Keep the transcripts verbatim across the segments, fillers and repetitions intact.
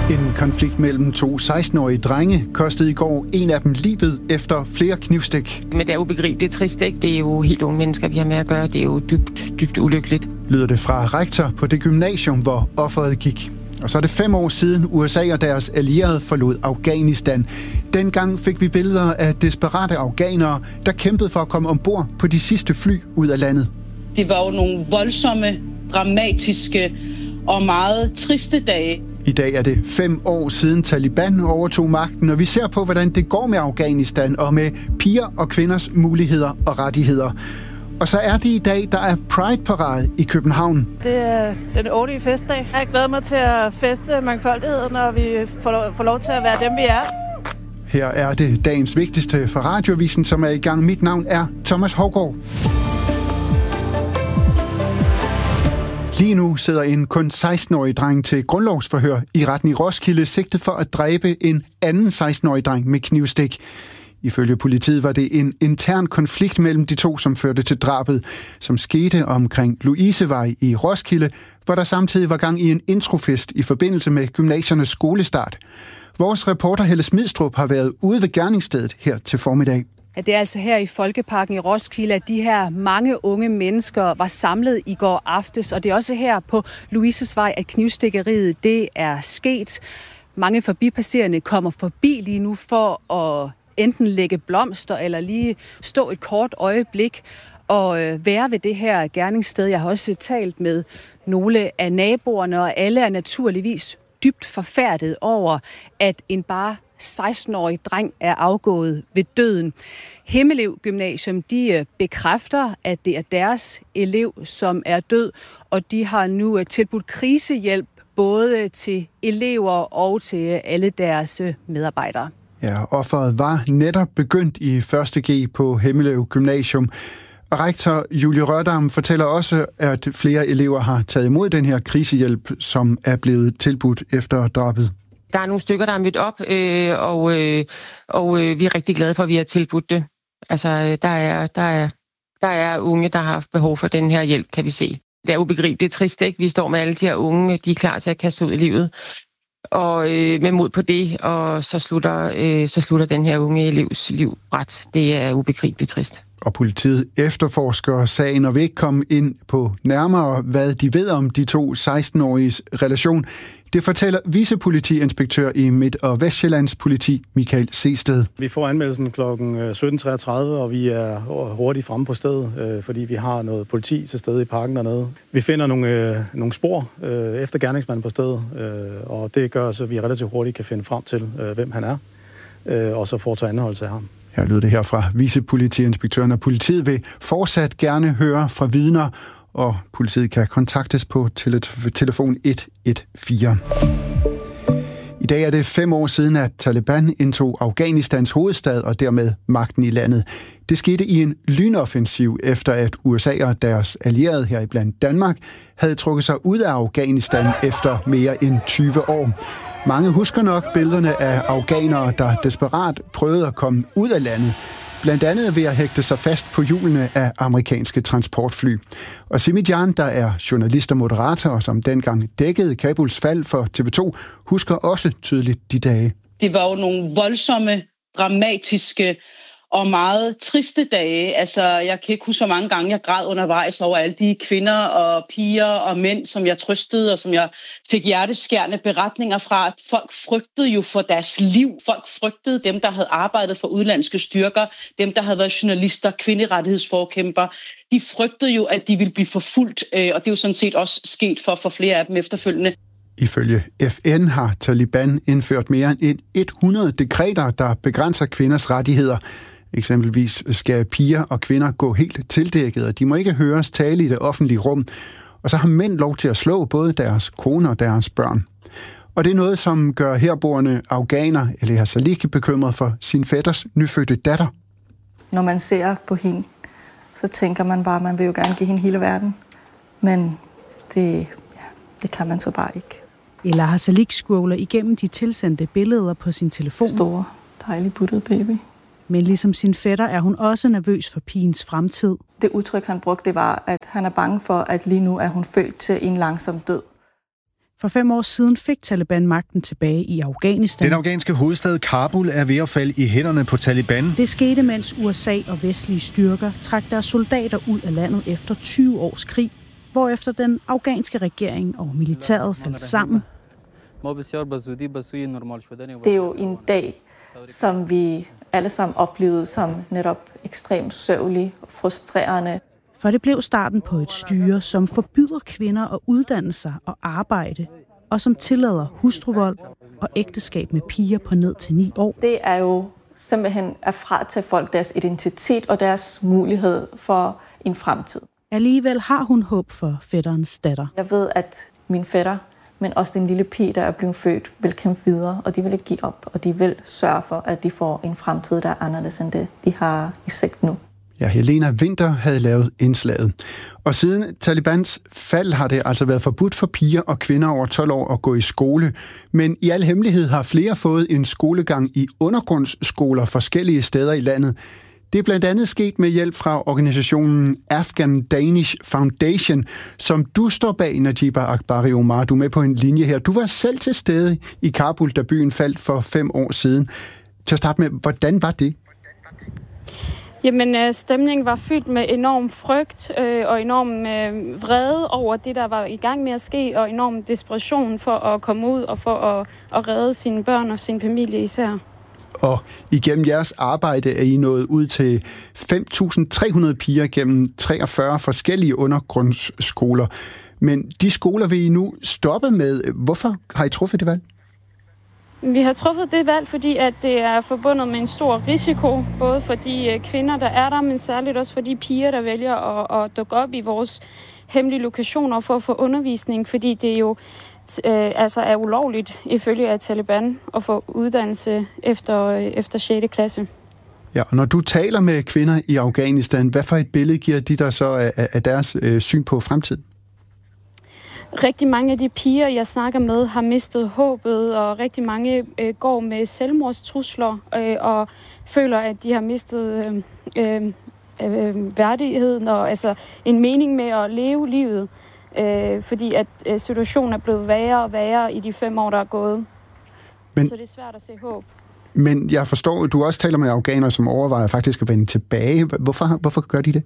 En konflikt mellem to seksten-årige drenge kostede i går en af dem livet efter flere knivstik. Men det er ubegribeligt, det er trist, ikke? Det er jo helt unge mennesker, vi har med at gøre. Det er jo dybt, dybt ulykkeligt. Lyder det fra rektor på det gymnasium, hvor offeret gik. Og så er det fem år siden U S A og deres allierede forlod Afghanistan. Dengang fik vi billeder af desperate afghanere, der kæmpede for at komme ombord på de sidste fly ud af landet. Det var jo nogle voldsomme, dramatiske og meget triste dage. I dag er det fem år siden Taliban overtog magten, og vi ser på, hvordan det går med Afghanistan og med piger og kvinders muligheder og rettigheder. Og så er det i dag, der er Pride-parade i København. Det er den årlige festdag. Jeg glæder mig til at feste mangfoldigheden, når vi får lov, får lov til at være dem, vi er. Her er det dagens vigtigste for Radioavisen, som er i gang. Mit navn er Thomas Haugaard. Lige nu sidder en kun seksten-årig dreng til grundlovsforhør i retten i Roskilde, sigtet for at dræbe en anden seksten-årig dreng med knivstik. Ifølge politiet var det en intern konflikt mellem de to, som førte til drabet, som skete omkring Louisevej i Roskilde, hvor der samtidig var gang i en introfest i forbindelse med gymnasiernes skolestart. Vores reporter Helle Smidstrup har været ude ved gerningsstedet her til formiddag. At det er altså her i Folkeparken i Roskilde, at de her mange unge mennesker var samlet i går aftes, og det er også her på Louisevej, at knivstikkeriet det er sket. Mange forbipasserende kommer forbi lige nu for at enten lægge blomster eller lige stå et kort øjeblik og være ved det her gerningssted. Jeg har også talt med nogle af naboerne, og alle er naturligvis dybt forfærdet over, at en bare seksten-årig dreng er afgået ved døden. Himmelev Gymnasium, de bekræfter, at det er deres elev, som er død, og de har nu tilbudt krisehjælp både til elever og til alle deres medarbejdere. Ja, offeret var netop begyndt i første G på Himmelev Gymnasium. Rektor Julie Rørdam fortæller også, at flere elever har taget imod den her krisehjælp, som er blevet tilbudt efter drabet. Der er nogle stykker, der er mødt op, øh, og, øh, og øh, vi er rigtig glade for, at vi har tilbudt det. Altså, der er, der, er, der er unge, der har haft behov for den her hjælp, kan vi se. Det er ubegribeligt, det er trist, ikke? Vi står med alle de her unge, de er klar til at kaste ud i livet. Og øh, med mod på det, og så slutter, øh, så slutter den her unge elevs liv brat. Det er ubegribeligt trist. Og politiet efterforsker sagen og vil ikke komme ind på nærmere, hvad de ved om de to seksten-åriges relation. Det fortæller vicepolitiinspektør i Midt- og Vestsjællands politi, Michael Sested. Vi får anmeldelsen klokken sytten treogtredive, og vi er hurtigt fremme på stedet, fordi vi har noget politi til stede i parken dernede. Vi finder nogle, nogle spor efter gerningsmanden på stedet, og det gør så, at vi relativt hurtigt kan finde frem til, hvem han er, og så foretage anholdelse af ham. Her lyder det her fra vicepolitiinspektøren, og politiet vil fortsat gerne høre fra vidner, og politiet kan kontaktes på tele- telefon et et fire. I dag er det fem år siden, at Taliban indtog Afghanistans hovedstad og dermed magten i landet. Det skete i en lynoffensiv, efter at U S A og deres allierede heriblandt Danmark havde trukket sig ud af Afghanistan efter mere end tyve år. Mange husker nok billederne af afghanere, der desperat prøvede at komme ud af landet, blandt andet ved at hægte sig fast på hjulene af amerikanske transportfly. Og Simi Jan, der er journalist og moderator, og som dengang dækkede Kabuls fald for T V to, husker også tydeligt de dage. Det var jo nogle voldsomme, dramatiske og meget triste dage. Altså, jeg kan ikke huske, så mange gange jeg græd undervejs over alle de kvinder og piger og mænd, som jeg trøstede, og som jeg fik hjerteskærende beretninger fra. Folk frygtede jo for deres liv. Folk frygtede dem, der havde arbejdet for udenlandske styrker, dem, der havde været journalister, kvinderettighedsforkæmper. De frygtede jo, at de ville blive forfulgt, og det er jo sådan set også sket for, for flere af dem efterfølgende. Ifølge F N har Taliban indført mere end hundrede dekreter, der begrænser kvinders rettigheder. Eksempelvis skal piger og kvinder gå helt tildækket, og de må ikke høres tale i det offentlige rum. Og så har mænd lov til at slå både deres koner og deres børn. Og det er noget, som gør herboende afghaner, Eleha Salik, bekymret for sin fætters nyfødte datter. Når man ser på hende, så tænker man bare, at man vil jo gerne give hende hele verden. Men det, ja, det kan man så bare ikke. Eleha Salik scroller igennem de tilsendte billeder på sin telefon. Store, dejlig buttet baby. Men ligesom sin fætter er hun også nervøs for pigens fremtid. Det udtryk, han brugte, det var, at han er bange for, at lige nu er hun født til en langsom død. For fem år siden fik Taliban magten tilbage i Afghanistan. Den afghanske hovedstad Kabul er ved at falde i hænderne på Taliban. Det skete, mens U S A og vestlige styrker trak deres soldater ud af landet efter tyve års krig, hvorefter den afghanske regering og militæret faldt sammen. Det er jo en dag, som vi alle sammen oplevede som netop ekstremt sørgelig og frustrerende. For det blev starten på et styre, som forbyder kvinder at uddanne sig og arbejde, og som tillader hustruvold og ægteskab med piger på ned til ni år. Det er jo simpelthen at fratage folk deres identitet og deres mulighed for en fremtid. Alligevel har hun håb for fætterens datter. Jeg ved, at min fætter, men også den lille pige, der er blevet født, vil kæmpe videre, og de vil ikke give op, og de vil sørge for, at de får en fremtid, der er anderledes end det, de har i sigt nu. Ja, Helena Winther havde lavet indslaget. Og siden Talibans fald har det altså været forbudt for piger og kvinder over tolv år at gå i skole. Men i al hemmelighed har flere fået en skolegang i undergrundsskoler forskellige steder i landet. Det er blandt andet sket med hjælp fra organisationen Afghan Danish Foundation, som du står bag, Najiba Akbari Omar. Du er med på en linje her. Du var selv til stede i Kabul, da byen faldt for fem år siden. Til at starte med, hvordan var det? Jamen, stemningen var fyldt med enorm frygt øh, og enorm øh, vrede over det, der var i gang med at ske, og enorm desperation for at komme ud og for at, at redde sine børn og sin familie især. Og igennem jeres arbejde er I nået ud til fem tusind tre hundrede piger gennem treogfyrre forskellige undergrundsskoler. Men de skoler vil I nu stoppe med. Hvorfor har I truffet det valg? Vi har truffet det valg, fordi at det er forbundet med en stor risiko, både for de kvinder, der er der, men særligt også for de piger, der vælger at, at dukke op i vores hemmelige lokationer for at få undervisning, fordi det jo øh, altså er ulovligt ifølge af Taliban at få uddannelse efter, efter sjette klasse. Ja, og når du taler med kvinder i Afghanistan, hvad for et billede giver de der så af, af deres øh, syn på fremtiden? Rigtig mange af de piger, jeg snakker med, har mistet håbet, og rigtig mange øh, går med selvmordstrusler øh, og føler, at de har mistet øh, øh, værdigheden og altså en mening med at leve livet, øh, fordi at øh, situationen er blevet værre og værre i de fem år, der er gået. Men, så det er svært at se håb. Men jeg forstår, at du også taler med afghanere, som overvejer faktisk at vende tilbage. Hvorfor, hvorfor gør de det?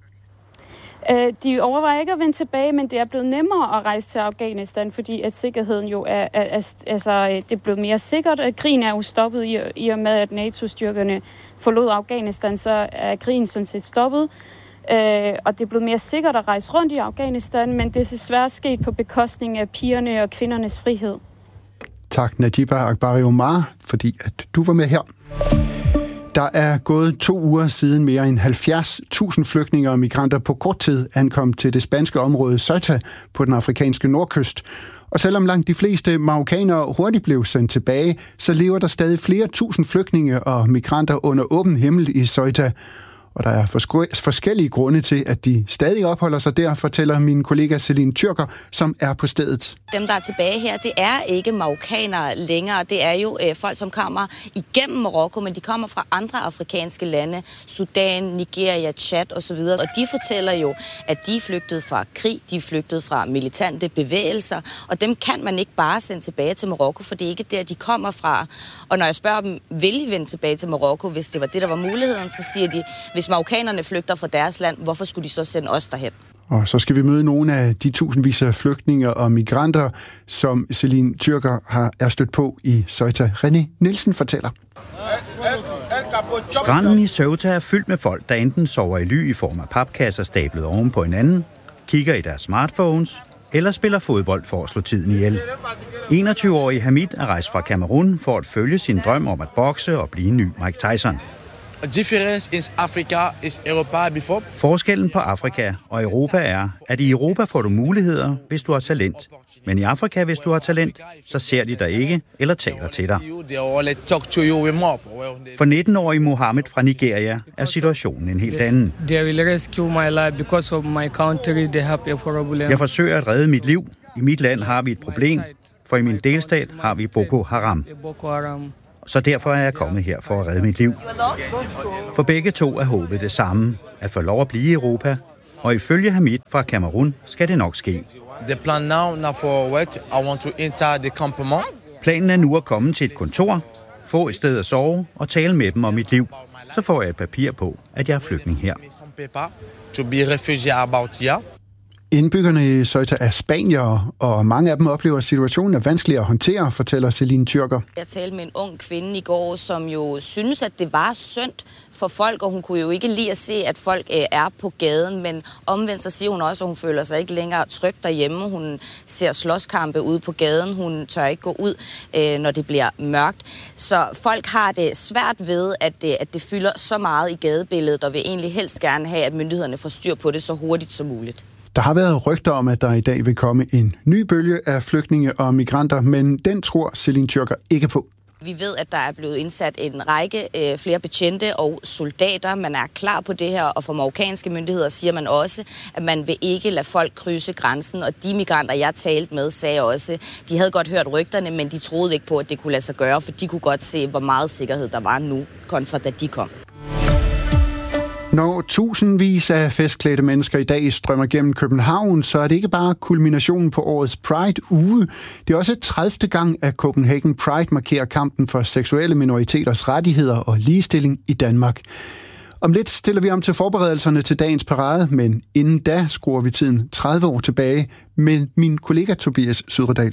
De overvejer ikke at vende tilbage, men det er blevet nemmere at rejse til Afghanistan, fordi at sikkerheden jo er, er, er altså, det er blevet mere sikkert. Krigen er jo stoppet i, i og med, at NATO-styrkerne forlod Afghanistan, så er krigen sådan set stoppet. Øh, og det er blevet mere sikkert at rejse rundt i Afghanistan, men det er desværre sket på bekostning af pigerne og kvindernes frihed. Tak, Najiba Akbari Omar, fordi at du var med her. Der er gået to uger siden mere end halvfjerds tusind flygtninge og migranter på kort tid ankom til det spanske område Ceuta på den afrikanske nordkyst. Og selvom langt de fleste marokkanere hurtigt blev sendt tilbage, så lever der stadig flere tusind flygtninge og migranter under åben himmel i Ceuta. Og der er forskellige grunde til, at de stadig opholder sig der, fortæller min kollega Celine Tyrker, som er på stedet. Dem, der er tilbage her, det er ikke marokkanere længere. Det er jo øh, folk, som kommer igennem Marokko, men de kommer fra andre afrikanske lande. Sudan, Nigeria, Chad osv. Og de fortæller jo, at de er flygtet fra krig, de er flygtet fra militante bevægelser, og dem kan man ikke bare sende tilbage til Marokko, for det er ikke der, de kommer fra. Og når jeg spørger dem, vil I vende tilbage til Marokko, hvis det var det, der var muligheden, så siger de, hvis marokkanerne flygter fra deres land, hvorfor skulle de så sende os derhen? Og så skal vi møde nogle af de tusindvis af flygtninge og migranter, som Celine Tyrker har er stødt på i Ceuta. René Nielsen fortæller. Stranden i Ceuta er fyldt med folk, der enten sover i ly i form af papkasser stablet oven på hinanden, kigger i deres smartphones eller spiller fodbold for at slå tiden ihjel. enogtyve-årige Hamid er rejst fra Kamerun for at følge sin drøm om at bokse og blive en ny Mike Tyson. Forskellen på Afrika og Europa er, at i Europa får du muligheder, hvis du har talent. Men i Afrika, hvis du har talent, så ser de dig ikke eller taler til dig. For nitten-årige Mohammed fra Nigeria er situationen en helt anden. Jeg forsøger at redde mit liv. I mit land har vi et problem, for i min delstat har vi Boko Haram. Så derfor er jeg kommet her for at redde mit liv. For begge to er håbet det samme, at få lov at blive i Europa Og ifølge Hamid fra Kamerun skal det nok ske. The plan now, now for what? I want to enter the campement. Planen er nu at komme til et kontor, få et sted at sove og tale med dem om mit liv. Så får jeg et papir på, at jeg er flygtning her. To be refugee about here. Indbyggerne i Ceuta er spaniere, og mange af dem oplever, at situationen er vanskelig at håndtere, fortæller Celine Tyrker. Jeg talte med en ung kvinde i går, som jo synes, at det var synd for folk, og hun kunne jo ikke lide at se, at folk er på gaden, men omvendt så siger hun også, at hun føler sig ikke længere tryg derhjemme. Hun ser slåskampe ude på gaden, hun tør ikke gå ud, når det bliver mørkt. Så folk har det svært ved, at det, at det fylder så meget i gadebilledet, og vil egentlig helst gerne have, at myndighederne får styr på det så hurtigt som muligt. Der har været rygter om, at der i dag vil komme en ny bølge af flygtninge og migranter, men den tror Celine Tyrker ikke på. Vi ved, at der er blevet indsat en række øh, flere betjente og soldater. Man er klar på det her, og for marokkanske myndigheder siger man også, at man vil ikke lade folk krydse grænsen. Og de migranter, jeg talte med, sagde også, de havde godt hørt rygterne, men de troede ikke på, at det kunne lade sig gøre, for de kunne godt se, hvor meget sikkerhed der var nu, kontra da de kom. Når tusindvis af festklædte mennesker i dag strømmer gennem København, så er det ikke bare kulminationen på årets Pride-uge. Det er også tredivte gang, at Copenhagen Pride markerer kampen for seksuelle minoriteters rettigheder og ligestilling i Danmark. Om lidt stiller vi om til forberedelserne til dagens parade, men inden da skruer vi tiden tredive år tilbage med min kollega Tobias Sydredal.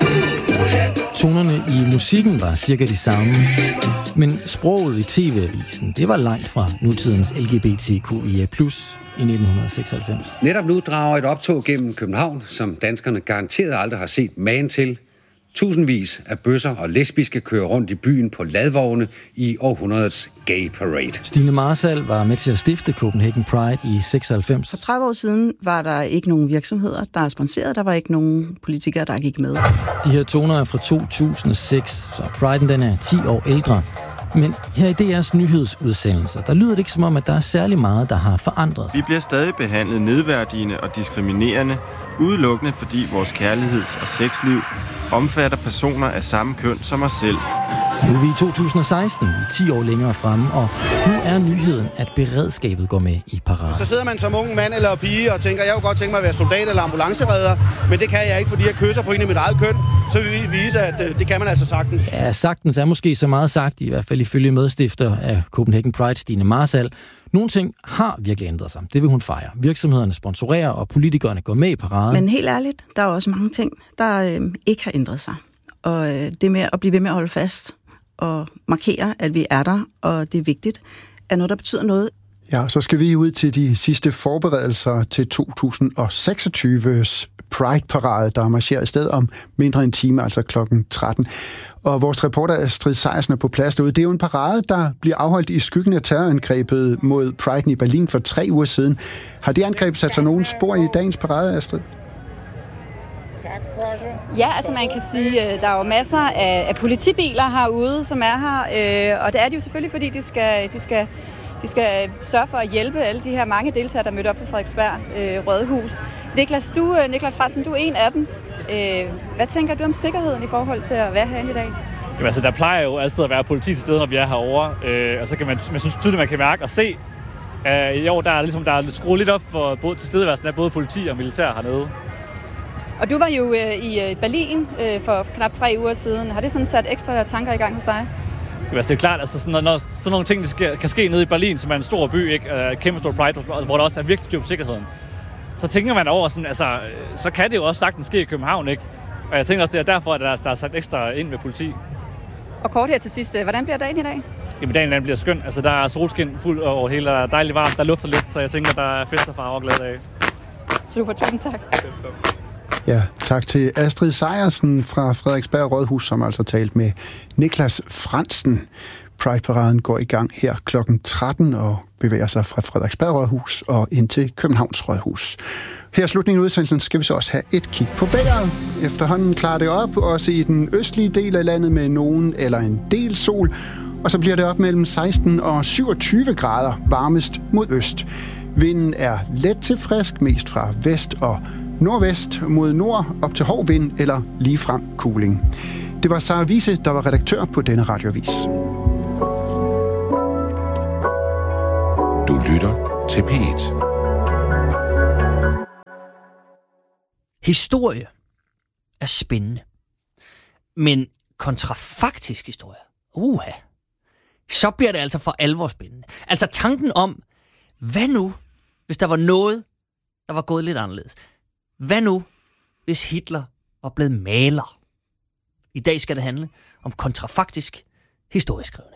Tonerne i musikken var cirka de samme, men sproget i tv-avisen, det var langt fra nutidens L G B T Q I A plus i nitten seksoghalvfems. Netop nu drager et optog gennem København, som danskerne garanteret aldrig har set magen til. Tusindvis af bøsser og lesbiske kører rundt i byen på ladvogne i århundredets gay parade. Stine Marsal var med til at stifte Copenhagen Pride i seksoghalvfems. For tredive år siden var der ikke nogen virksomheder, der er sponsoreret. Der var ikke nogen politikere, der gik med. De her toner er fra to tusind og seks, så Pride'en den er ti år ældre. Men her i D R's nyhedsudsendelser, der lyder det ikke som om, at der er særlig meget, der har forandret sig. Vi bliver stadig behandlet nedværdigende og diskriminerende, udelukkende fordi vores kærligheds- og sexliv omfatter personer af samme køn som os selv. Nu er vi i to tusind og seksten, vi er ti år længere fremme, og nu er nyheden, at beredskabet går med i paraden. Så sidder man som ung mand eller pige og tænker, jeg kunne godt tænke mig at være soldat eller ambulanceredder, men det kan jeg ikke, fordi jeg kysser på en af mit eget køn. Så vil vi vise, at det kan man altså sagtens. Ja, sagtens er måske så meget sagt, i hvert fald ifølge medstifter af Copenhagen Pride, Stine Marsal. Nogle ting har virkelig ændret sig. Det vil hun fejre. Virksomhederne sponsorerer, og politikerne går med i paraden. Men helt ærligt, der er også mange ting, der øh, ikke har ændret sig. Og øh, det med at blive ved med at holde fast og markere, at vi er der, og det er vigtigt, er noget, der betyder noget. Ja, så skal vi ud til de sidste forberedelser til to tusind og seksogtyves Pride-parade, der marcherer i sted om mindre en time, altså klokken tretten. Og vores reporter Astrid Sejersen er på plads derude. Det er jo en parade, der bliver afholdt i skyggen af terrorangrebet mod Pride'en i Berlin for tre uger siden. Har det angreb sat sig nogen spor i dagens parade, Astrid? Ja, altså man kan sige, at der er jo masser af, af politibiler herude, som er her, øh, og det er de jo selvfølgelig, fordi de skal, de skal, de skal sørge for at hjælpe alle de her mange deltagere, der mødte op på Frederiksberg øh, Rådhus. Niklas, du, Niklas Fransen, du er en af dem. Øh, hvad tænker du om sikkerheden i forhold til at være herinde i dag? Jamen, altså, der plejer jo altid at være politi til stede, når vi er herovre, øh, og så kan man, man synes tydeligt, man kan mærke og se, at i år der er, ligesom, der er skruet lidt op for både tilstedeværelsen af både politi og militær hernede. Og du var jo øh, i Berlin øh, for knap tre uger siden. Har det sådan sat ekstra tanker i gang hos dig? Jamen, altså, det er klart, altså, sådan, når, når sådan nogle ting sker, kan ske nede i Berlin, som er en stor by, ikke? Uh, kæmpe stor Pride, hvor der også er virkelig styr på sikkerheden, så tænker man over, sådan, altså, så kan det jo også sagtens ske i København, ikke? Og jeg tænker også, det er derfor, at der, der er sat ekstra ind med politi. Og kort her til sidst, hvordan bliver dagen i dag? Jamen, dagen den bliver skøn. Altså, der er solskin fuld over hele, der er dejligt varmt, der lufter lidt, så jeg tænker, der er fest og farver og glæde af. Super, tusind tak. Ja, tak til Astrid Sejersen fra Frederiksberg Rådhus, som altså talt med Niklas Fransen. Pride-paraden går i gang her klokken tretten og bevæger sig fra Frederiksberg Rådhus og ind til Københavns Rådhus. Her i slutningen af udsendelsen skal vi så også have et kig på vejret. Efterhånden klarer det op, også i den østlige del af landet med nogen eller en del sol. Og så bliver det op mellem seksten og syvogtyve grader varmest mod øst. Vinden er let til frisk, mest fra vest og nordvest mod nord, op til hård vind eller ligefrem kuling. Det var Sara Wiese, der var redaktør på denne radioavis. Du lytter til P et. Historie er spændende. Men kontrafaktisk historie, uha, så bliver det altså for alvor spændende. Altså tanken om, hvad nu, hvis der var noget, der var gået lidt anderledes? Hvad nu, hvis Hitler var blevet maler? I dag skal det handle om kontrafaktisk historieskrivning.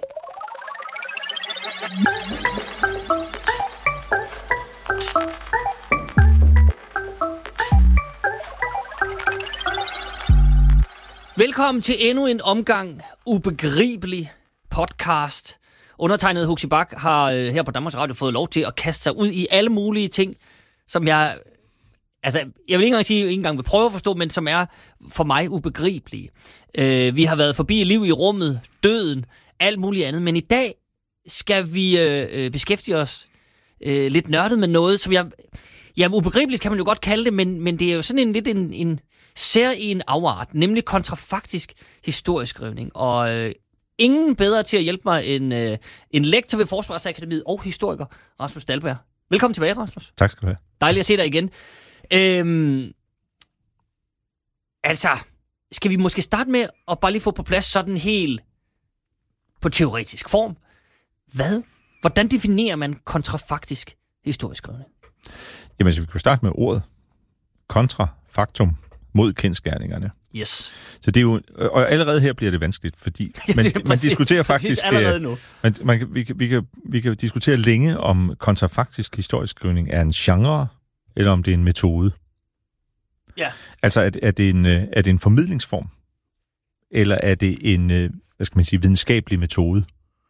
Velkommen til endnu en omgang ubegribelig podcast. Undertegnet Huxi Bach har øh, her på Danmarks Radio fået lov til at kaste sig ud i alle mulige ting, som jeg, altså, jeg vil ikke engang sige, ikke engang vil prøve at forstå, men som er for mig ubegribelige. Øh, vi har været forbi liv i rummet, døden, alt muligt andet, men i dag skal vi øh, beskæftige os øh, lidt nørdet med noget, som jeg, ja, ubegribeligt kan man jo godt kalde det, men, men det er jo sådan en lidt en, en særlig afart, nemlig kontrafaktisk historieskrivning. Og øh, ingen bedre til at hjælpe mig end øh, en lektor ved Forsvarsakademiet og historiker, Rasmus Dahlberg. Velkommen tilbage, Rasmus. Tak skal du have. Dejligt at se dig igen. Øhm, altså, skal vi måske starte med at bare lige få på plads sådan helt på teoretisk form. Hvad? Hvordan definerer man kontrafaktisk historieskrivning? Jamen, så vi kan starte med ordet kontrafaktum. Mod kendsgerningerne. Yes. Så det er jo, og allerede her bliver det vanskeligt, fordi man, man, man diskuterer faktisk, man, man, vi, kan, vi, kan, vi kan diskutere længe, om kontrafaktisk historieskrivning er en genre, eller om det er en metode. Ja. Altså, er, er, det en, er det en formidlingsform, eller er det en, hvad skal man sige, videnskabelig metode?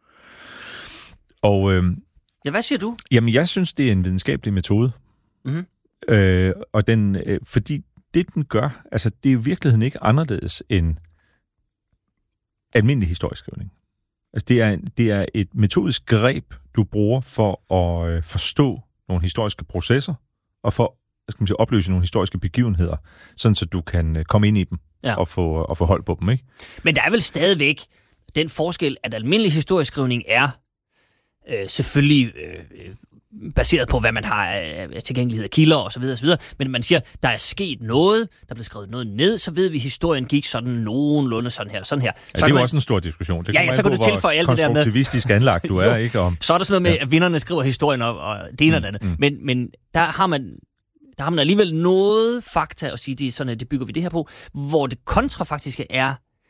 Og, øhm, ja, hvad siger du? Jamen, jeg synes, det er en videnskabelig metode. Mm-hmm. Øh, og den, øh, fordi det, den gør, altså det er i virkeligheden ikke anderledes end almindelig historieskrivning. Altså det er, det er et metodisk greb, du bruger for at øh, forstå nogle historiske processer, og for hvad skal man sige, opløse nogle historiske begivenheder, sådan så du kan øh, komme ind i dem ja. og, få, og få hold på dem, ikke? Men der er vel stadigvæk den forskel, at almindelig historieskrivning er øh, selvfølgelig øh, baseret på, hvad man har af tilgængelighed af kilder og så videre, og så videre. Men man siger, der er sket noget, der blev skrevet noget ned, så ved vi, at historien gik sådan nogenlunde sådan her, sådan her. Ja, det er jo man... også en stor diskussion. Det ja, ja, så kan du tilføje alt det der med... konstruktivistisk anlagt du er, ikke? Om... Så er der sådan noget med, ja. at vinderne skriver historien og, og det ene og det andet. Mm. Men, men der har man... Der har man alligevel noget fakta at sige, det er sådan, at det bygger vi det her på, hvor det kontrafaktiske er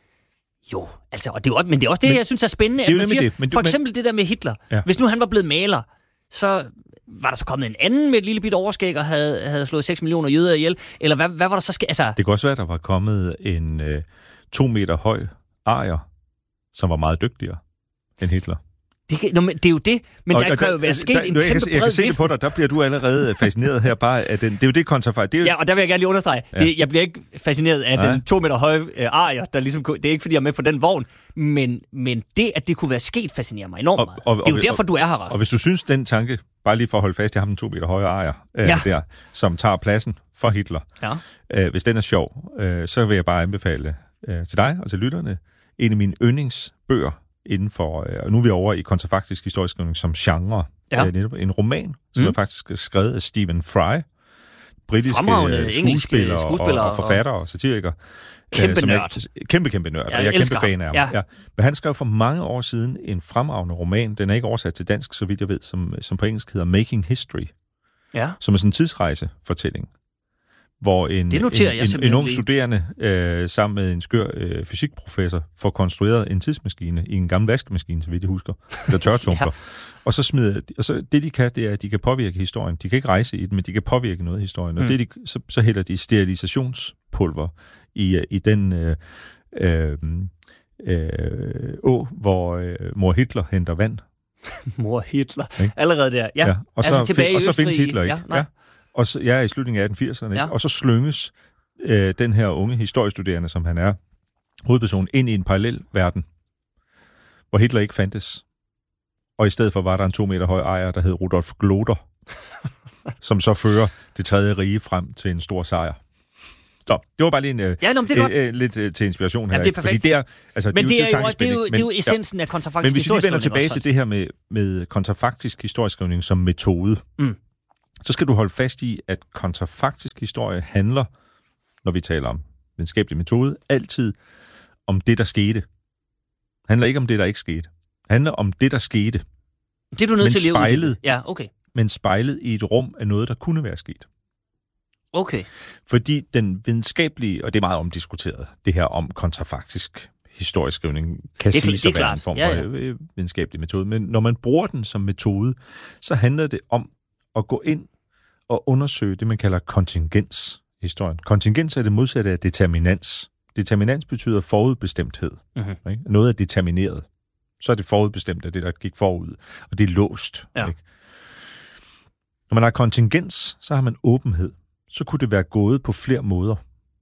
jo, altså, og det er jo, men det er også det, men, jeg synes er spændende, at man siger, det, men, for eksempel men, det der med Hitler. Ja. Hvis nu han var blevet maler, så var der så kommet en anden med et lille bit overskæg og havde, havde slået seks millioner jøder ihjel, eller hvad, hvad var der så sket? Altså... Det kunne også være, at der var kommet en øh, to meter høj arier, som var meget dygtigere end Hitler. Det, kan, no, men det er jo det, men og, der kan jo være sket der, en kæmpe jeg kan, bred jeg kan se det vifte. på dig, der bliver du allerede fascineret her bare af den. Det er jo det kontrafakt. Jo... Ja, og der vil jeg gerne lige understrege. Ja. Det, jeg bliver ikke fascineret af Nej. den to meter høje øh, arier, der ligesom, det er ikke fordi jeg er med på den vogn, men, men det, at det kunne være sket, fascinerer mig enormt meget. Og, og, det er jo og, derfor, du er her, Rasmus. Og hvis du synes, den tanke, bare lige for at holde fast i ham, den to meter høje arier, øh, ja. der, som tager pladsen for Hitler, ja. øh, hvis den er sjov, øh, så vil jeg bare anbefale øh, til dig og til lytterne en af mine yndlingsbøger, inden for, og nu er vi over i kontrafaktisk historieskrivning som genre. Ja. En roman, som mm. er faktisk skrevet af Stephen Fry, britiske skuespiller, skuespiller og, og forfatter og satiriker. Kæmpe øh, nørd. Er, kæmpe, kæmpe nørd, ja, og jeg er kæmpe fan af ham. Ja. Ja. Men han skrev for mange år siden en fremragende roman, den er ikke oversat til dansk, så vidt jeg ved, som, som på engelsk hedder Making History, ja. som er sådan en tidsrejsefortælling, hvor en, en, en, en ung studerende øh, sammen med en skør øh, fysikprofessor får konstrueret en tidsmaskine i en gammel vaskemaskine, så vidt jeg husker, eller tørretumbler. ja. Og så smider og så det de kan, det er, at de kan påvirke historien. De kan ikke rejse i den, men de kan påvirke noget af historien. Mm. Og det de, så, så hælder de sterilisationspulver i, i den øh, øh, øh, å, hvor øh, mor Hitler henter vand. Mor Hitler. Okay. Allerede der. Ja. ja. Og så, altså tilbage og så findes Hitler ikke. Ja, ja. Og så, jeg er i slutningen af atten firserne, ja. og så slynges øh, den her unge historiestuderende, som han er, hovedpersonen, ind i en parallel verden, hvor Hitler ikke fandtes. Og i stedet for var der en to meter høj ejer, der hed Rudolf Gloder, som så fører det tredje rige frem til en stor sejr. Så, det var bare lige en, ja, nå, det er øh, øh, lidt øh, til inspiration her. Ja, det er perfekt. Fordi det er, altså, men det er, det er, jo, det er, jo, det er jo essensen ja. af kontrafaktisk historieskrivning. Men hvis vi vender tilbage til det her med, med kontrafaktisk historieskrivning som metode, mm. så skal du holde fast i, at kontrafaktisk historie handler når vi taler om videnskabelig metode, altid om det, der skete. Det handler ikke om det, der ikke skete. Det handler om det, der skete. Det er du nødt til at spejlet, Ja, okay. Men spejlet i et rum af noget, der kunne være sket. Okay. Fordi den videnskabelige, og det er meget omdiskuteret, det her om kontrafaktisk historieskrivning, kan siges at være en form for ja, ja. videnskabelig metode. Men når man bruger den som metode, så handler det om at gå ind og undersøge det, man kalder kontingens i historien. Kontingens er det modsatte af determinans. Determinans betyder forudbestemthed. Mm-hmm. Ikke? Noget er determineret. Så er det forudbestemt af det, der gik forud. Og det er låst. Ja. Ikke? Når man har kontingens, så har man åbenhed. Så kunne det være gået på flere måder.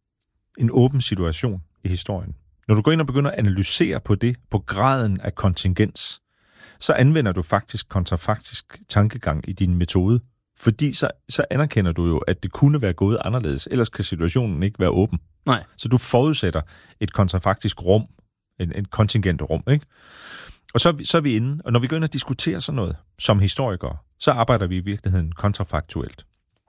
En åben situation i historien. Når du går ind og begynder at analysere på det, på graden af kontingens, så anvender du faktisk kontrafaktisk tankegang i din metode. Fordi så, så anerkender du jo, at det kunne være gået anderledes. Ellers kan situationen ikke være åben. Nej. Så du forudsætter et kontrafaktisk rum. En, en kontingent rum, ikke? Og så, så er vi inde, og når vi går ind og diskuterer sådan noget som historikere, så arbejder vi i virkeligheden kontrafaktuelt.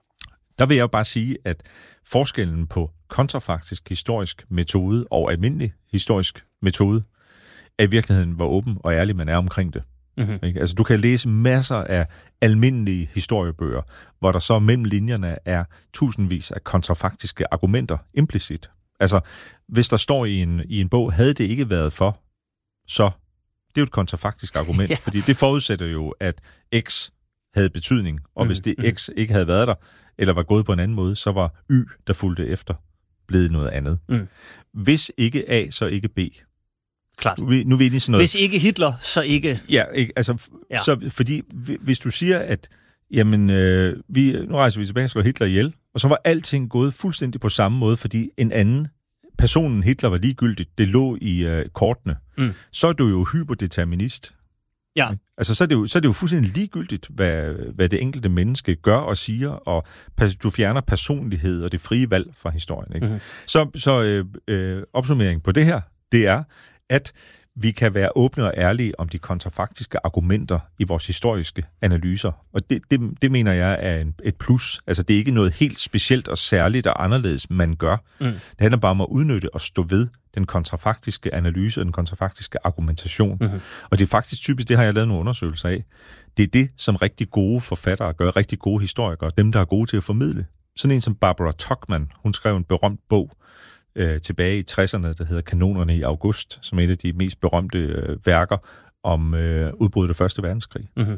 Der vil jeg bare sige, at forskellen på kontrafaktisk historisk metode og almindelig historisk metode er i virkeligheden, hvor åben og ærlig man er omkring det. Mm-hmm. Ikke? Altså, du kan læse masser af almindelige historiebøger, hvor der så mellem linjerne er tusindvis af kontrafaktiske argumenter implicit. Altså, hvis der står i en, i en bog, havde det ikke været for, så det er jo et kontrafaktisk argument, ja. Fordi det forudsætter jo, at X havde betydning, og mm, hvis det mm. X ikke havde været der, eller var gået på en anden måde, så var Y, der fulgte efter, blevet noget andet. Mm. Hvis ikke A, så ikke B. Klart. Nu, nu er vi inde i sådan noget. Hvis ikke Hitler, så ikke... Ja, ikke, altså, ja. Så, fordi hvis du siger, at jamen, øh, vi, nu rejser vi tilbage og slår Hitler ihjel, og så var alting gået fuldstændig på samme måde, fordi en anden, personen Hitler var ligegyldigt, det lå i øh, kortene, mm. så er du jo hyperdeterminist. Ja. Altså, så er, det jo, så er det jo fuldstændig ligegyldigt, hvad, hvad det enkelte menneske gør og siger, og du fjerner personlighed og det frie valg fra historien. Ikke? Mm-hmm. Så, så øh, øh, opsummering på det her, det er, at vi kan være åbne og ærlige om de kontrafaktiske argumenter i vores historiske analyser. Og det, det, det mener jeg er en, et plus. Altså, det er ikke noget helt specielt og særligt og anderledes, man gør. Mm. Det handler bare om at udnytte og stå ved den kontrafaktiske analyse og den kontrafaktiske argumentation. Mm-hmm. Og det er faktisk typisk, det har jeg lavet nogle undersøgelser af, det er det, som rigtig gode forfattere gør, rigtig gode historikere, dem, der er gode til at formidle. Sådan en som Barbara Tuchman, hun skrev en berømt bog, Øh, tilbage i tresserne, der hedder Kanonerne i august, som er et af de mest berømte øh, værker om øh, udbruddet af første verdenskrig. Mm-hmm.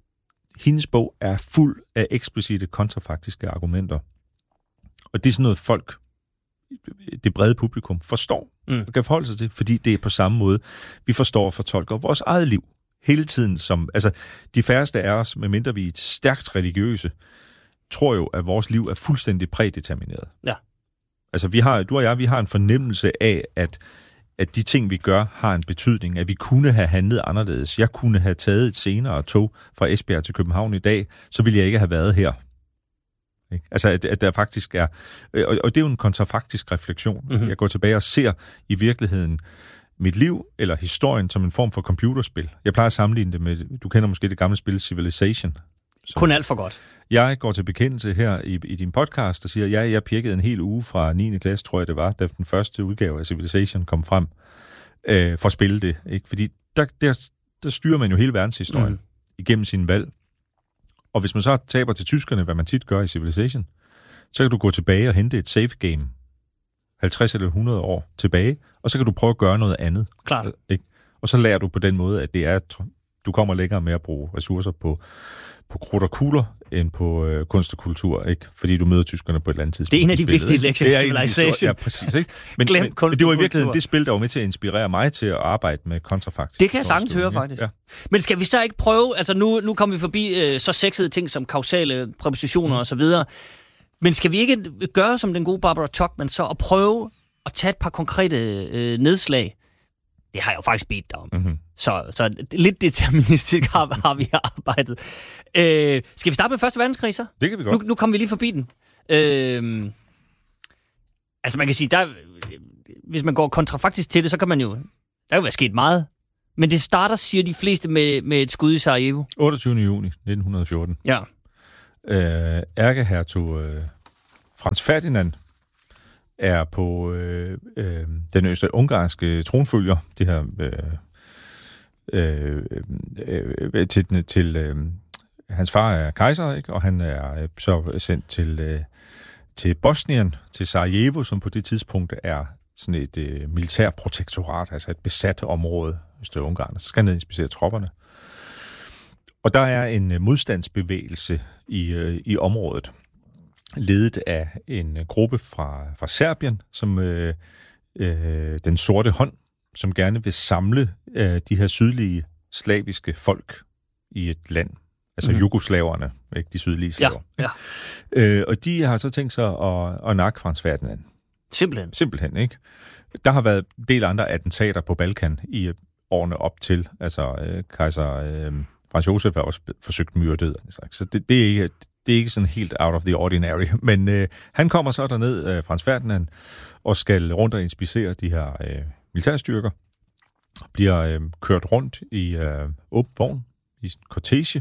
Hendes bog er fuld af eksplicite kontrafaktiske argumenter. Og det er sådan noget, folk, det brede publikum, forstår mm. og kan forholde sig til, fordi det er på samme måde, vi forstår og fortolker vores eget liv hele tiden. Som, altså, de færreste af os, medmindre vi er stærkt religiøse, tror jo, at vores liv er fuldstændig prædetermineret. Ja. Altså, vi har, du og jeg, vi har en fornemmelse af, at, at de ting, vi gør, har en betydning, at vi kunne have handlet anderledes. Jeg kunne have taget et senere tog fra Esbjerg til København i dag, så ville jeg ikke have været her. Ikke? Altså, at, at der faktisk er... Og, og det er jo en kontrafaktisk refleksion. Mm-hmm. Jeg går tilbage og ser i virkeligheden mit liv eller historien som en form for computerspil. Jeg plejer at sammenligne det med... Du kender måske det gamle spil Civilization. Så kun alt for godt. Jeg går til bekendelse her i, i din podcast og siger, at jeg, jeg pirkede en hel uge fra niende klasse, tror jeg det var, da den første udgave af Civilization kom frem, øh, for at spille det. Ikke? Fordi der, der, der styrer man jo hele verdenshistorien mm. igennem sin valg. Og hvis man så taber til tyskerne, hvad man tit gør i Civilization, så kan du gå tilbage og hente et save game halvtreds eller hundrede år tilbage, og så kan du prøve at gøre noget andet. Klart. Ikke? Og så lærer du på den måde, at det er, du kommer længere med at bruge ressourcer på på krudt og kugler, end på øh, kunst og kultur, ikke? Fordi du møder tyskerne på et eller andet tidspunkt. Det er en af de vigtige lektier i Civilization. Ja, præcis. Ikke? Men, Glem men, men det var i virkeligheden det spil, der var med til at inspirere mig til at arbejde med kontrafaktisk. Det kan jeg sagtens høre, faktisk. Ja. Men skal vi så ikke prøve, altså nu, nu kommer vi forbi øh, så sexede ting som kausale præpositioner mm. og så videre, men skal vi ikke gøre som den gode Barbara Tuchman så, og prøve at tage et par konkrete øh, nedslag? Det har jeg jo faktisk bedt dig om. Mm-hmm. Så, så lidt deterministisk har, har vi arbejdet. Øh, skal vi starte med første verdenskrig så? Det kan vi godt. Nu, nu kommer vi lige forbi den. Øh, altså man kan sige, der, hvis man går kontrafaktisk til det, så kan man jo... Der er jo været sket meget. Men det starter, siger de fleste, med, med et skud i Sarajevo. otteogtyvende juni nitten fjorten. Ja. Øh, ærkehertug øh, Frans Ferdinand er på øh, øh, den østrig-ungarske tronfølger, det her øh, øh, øh, til, til øh, hans far er kejser, ikke? Og han er øh, så sendt til, øh, til Bosnien, til Sarajevo, som på det tidspunkt er sådan et øh, militærprotektorat, altså et besat område, Østrig-Ungarn. Så skal han ned og inspicere tropperne. Og der er en øh, modstandsbevægelse i, øh, i området, ledet af en øh, gruppe fra, fra Serbien, som øh, øh, den sorte hånd, som gerne vil samle øh, de her sydlige slaviske folk i et land. Altså mm-hmm. jugoslaverne, ikke? De sydlige slaver. Ja, ja. Øh, og de har så tænkt sig at, at nakke Frans Ferdinand. Simpelthen. Simpelthen, ikke? Der har været en del andre attentater på Balkan i årene op til. Altså, øh, kejser øh, Frans Josef har også forsøgt myrdet. Så det, det, er ikke, det er ikke sådan helt out of the ordinary. Men øh, han kommer så derned, øh, Frans Ferdinand, og skal rundt og inspicere de her øh, militærstyrker. Bliver øh, kørt rundt i øh, åben vogn, i en cortege.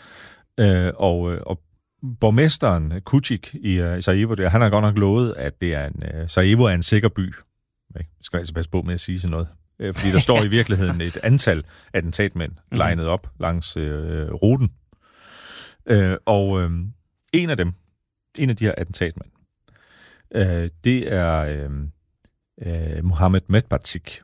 Øh, og, og borgmesteren Kučić i uh, Sarajevo, der, han har godt nok lovet, at det er en, uh, Sarajevo er en sikker by. Jeg skal altså passe på med at sige sådan noget. Uh, fordi der står i virkeligheden et antal attentatmænd mm. legnet op langs uh, ruten. Uh, og uh, en af dem, en af de her attentatmænd, uh, det er uh, uh, Mohamed Medbatik.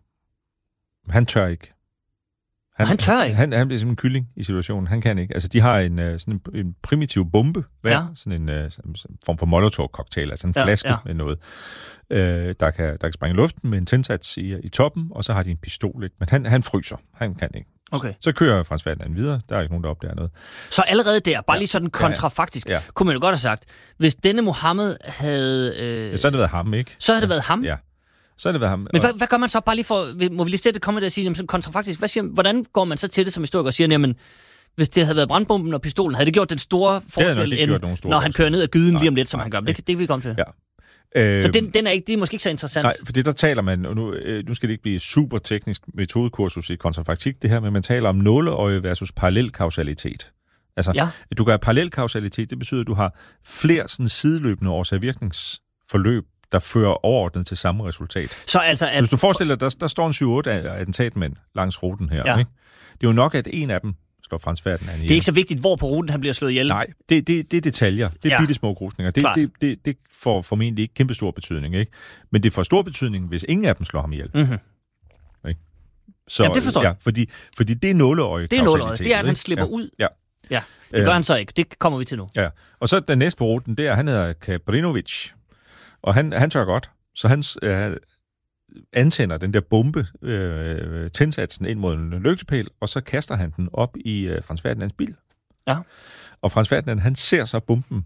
Han tør ikke. Han, han tør ikke? Han, han bliver simpelthen en kylling i situationen. Han kan ikke. Altså, de har en, sådan en, en primitiv bombe, hver, ja. sådan en uh, sådan form for molotov-cocktail, altså en ja, flaske ja. med noget, øh, der, kan, der kan springe i luften med en tændsats i, i toppen, og så har de en pistol. Ikke? Men han, han fryser. Han kan ikke. Okay. Så, så kører Frans Ferdinand videre. Der er ikke nogen, der opdager noget. Så allerede der, bare ja. lige sådan kontrafaktisk, ja, ja. kunne man jo godt have sagt, hvis denne Mohammed havde... Øh, ja, så havde det været ham, ikke? Så havde ja. det været ham? Ja. Så er det været ham. Men hvad, hvad gør man så bare lige for... Må vi lige sætte det komme der og sige, jamen, sådan kontrafaktisk, hvad siger, hvordan går man så til det som historiker og siger, jamen, hvis det havde været brandbomben og pistolen, havde det gjort den store forskel, end, når store han kører ned ad gyden lige om lidt, som nej, han gør? Det, det, det vil vi komme til. Ja. Øh, så den, den er ikke, det er måske ikke så interessant. Nej, for det der taler man, og nu, øh, nu skal det ikke blive super teknisk metodekursus i kontrafaktik, det her, men man taler om nåleøje versus parallelkausalitet. Altså, ja. du gør parallelkausalitet, det betyder, at du har flere sådan sideløbende årsag-virkningsforløb, der fører overordnet til samme resultat. Så, altså, at... så hvis du forestiller dig, der, der står en syv otte attentatmænd langs ruten her. Ja. Ikke? Det er jo nok, at en af dem slår Frans Ferdinand ihjel. Det er ikke så vigtigt, hvor på ruten han bliver slået ihjel. Nej, det, det, det er detaljer. Det er ja. bitte små krusninger. Det, det, det, det får formentlig ikke kæmpe stor betydning. Ikke? Men det får stor betydning, hvis ingen af dem slår ham ihjel. Mm-hmm. Ikke? Så, ja, det forstår jeg. Ja, fordi, fordi det er nåleøje. Det er nåleøje. Det er, at han slipper ja. ud. Ja. Ja, det gør han så ikke. Det kommer vi til nu. Ja. Og så den næste på ruten, det er, han hedder Kabrinovic. Og han, han tør godt. Så han øh, antænder den der bombe, øh, tændsatsen ind mod en lygtepæl, og så kaster han den op i øh, Frans Ferdinands bil. Ja. Og Frans Ferdinand, han ser så bomben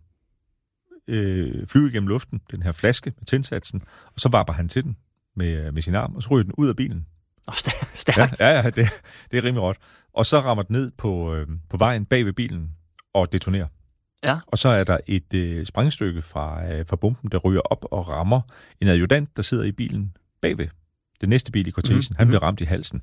øh, flyve igennem luften, den her flaske med tændsatsen, og så vapper han til den med, med sin arm, og så ryger den ud af bilen. Oh, stærkt. Ja, ja, ja det, det er rimelig råt. Og så rammer den ned på, øh, på vejen bag ved bilen og detonerer. Ja. Og så er der et øh, sprængstykke fra, øh, fra bomben, der ryger op og rammer en adjudant, der sidder i bilen bagved. Den næste bil i kortegen, mm-hmm. han bliver ramt i halsen.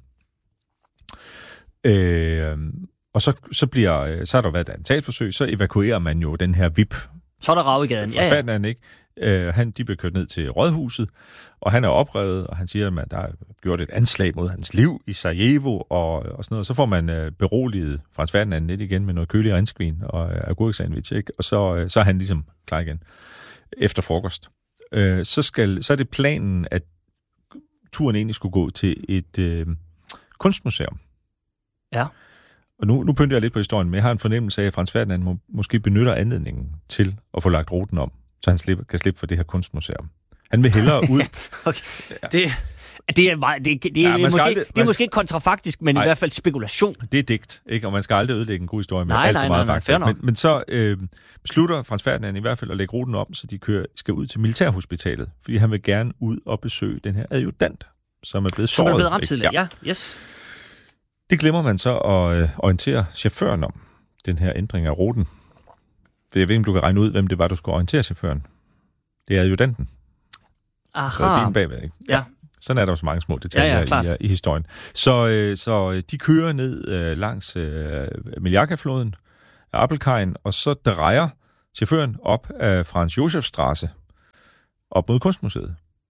Øh, og så, så, bliver, så har der været et attentatforsøg, så evakuerer man jo den her V I P. Så er der rav i gaden. Ja, ja. Han, ikke? Øh, han, de bliver kørt ned til rådhuset, og han er oprevet, og han siger, at der er gjort et anslag mod hans liv i Sarajevo, og, og sådan noget. Så får man øh, beroliget Frans Ferdinand lidt igen med noget kølig renskvin og øh, agurksandwich, ikke? Og så, øh, så er han ligesom klar igen efter frokost. Øh, så, skal, så er det planen, at turen egentlig skulle gå til et øh, kunstmuseum. Ja. Og nu, nu pynter jeg lidt på historien, men jeg har en fornemmelse af, at Frans Ferdinand må, måske benytter anledningen til at få lagt ruten om, så han slipper, kan slippe for det her kunstmuseum. Han vil hellere ud... okay. ja. Det, det er, meget, det, det, ja, måske, aldrig, det er måske ikke kontrafaktisk, men nej, i hvert fald spekulation. Det er digt, ikke? Og man skal aldrig ødelægge en god historie med nej, alt nej, for meget nej, fakta. Men, men så øh, beslutter Frans Ferdinand i hvert fald at lægge ruten om, så de kører, skal ud til militærhospitalet, fordi han vil gerne ud og besøge den her adjudant, som er blevet såret. Som er blevet ramt tidligere, ja. ja. Yes. Det glemmer man så at øh, orientere chaufføren om, den her ændring af ruten. For jeg ved ikke, om du kan regne ud, hvem det var, du skulle orientere chaufføren. Det er adjudanten. Aha. Så er bilen bagved, ikke? Ja. Sådan er der jo så mange små detaljer ja, ja, i, i historien. Så, øh, så de kører ned øh, langs øh, Miljaka-floden af Appelkajen, og så drejer chaufføren op af Frans Josef Straße op mod Kunstmuseet.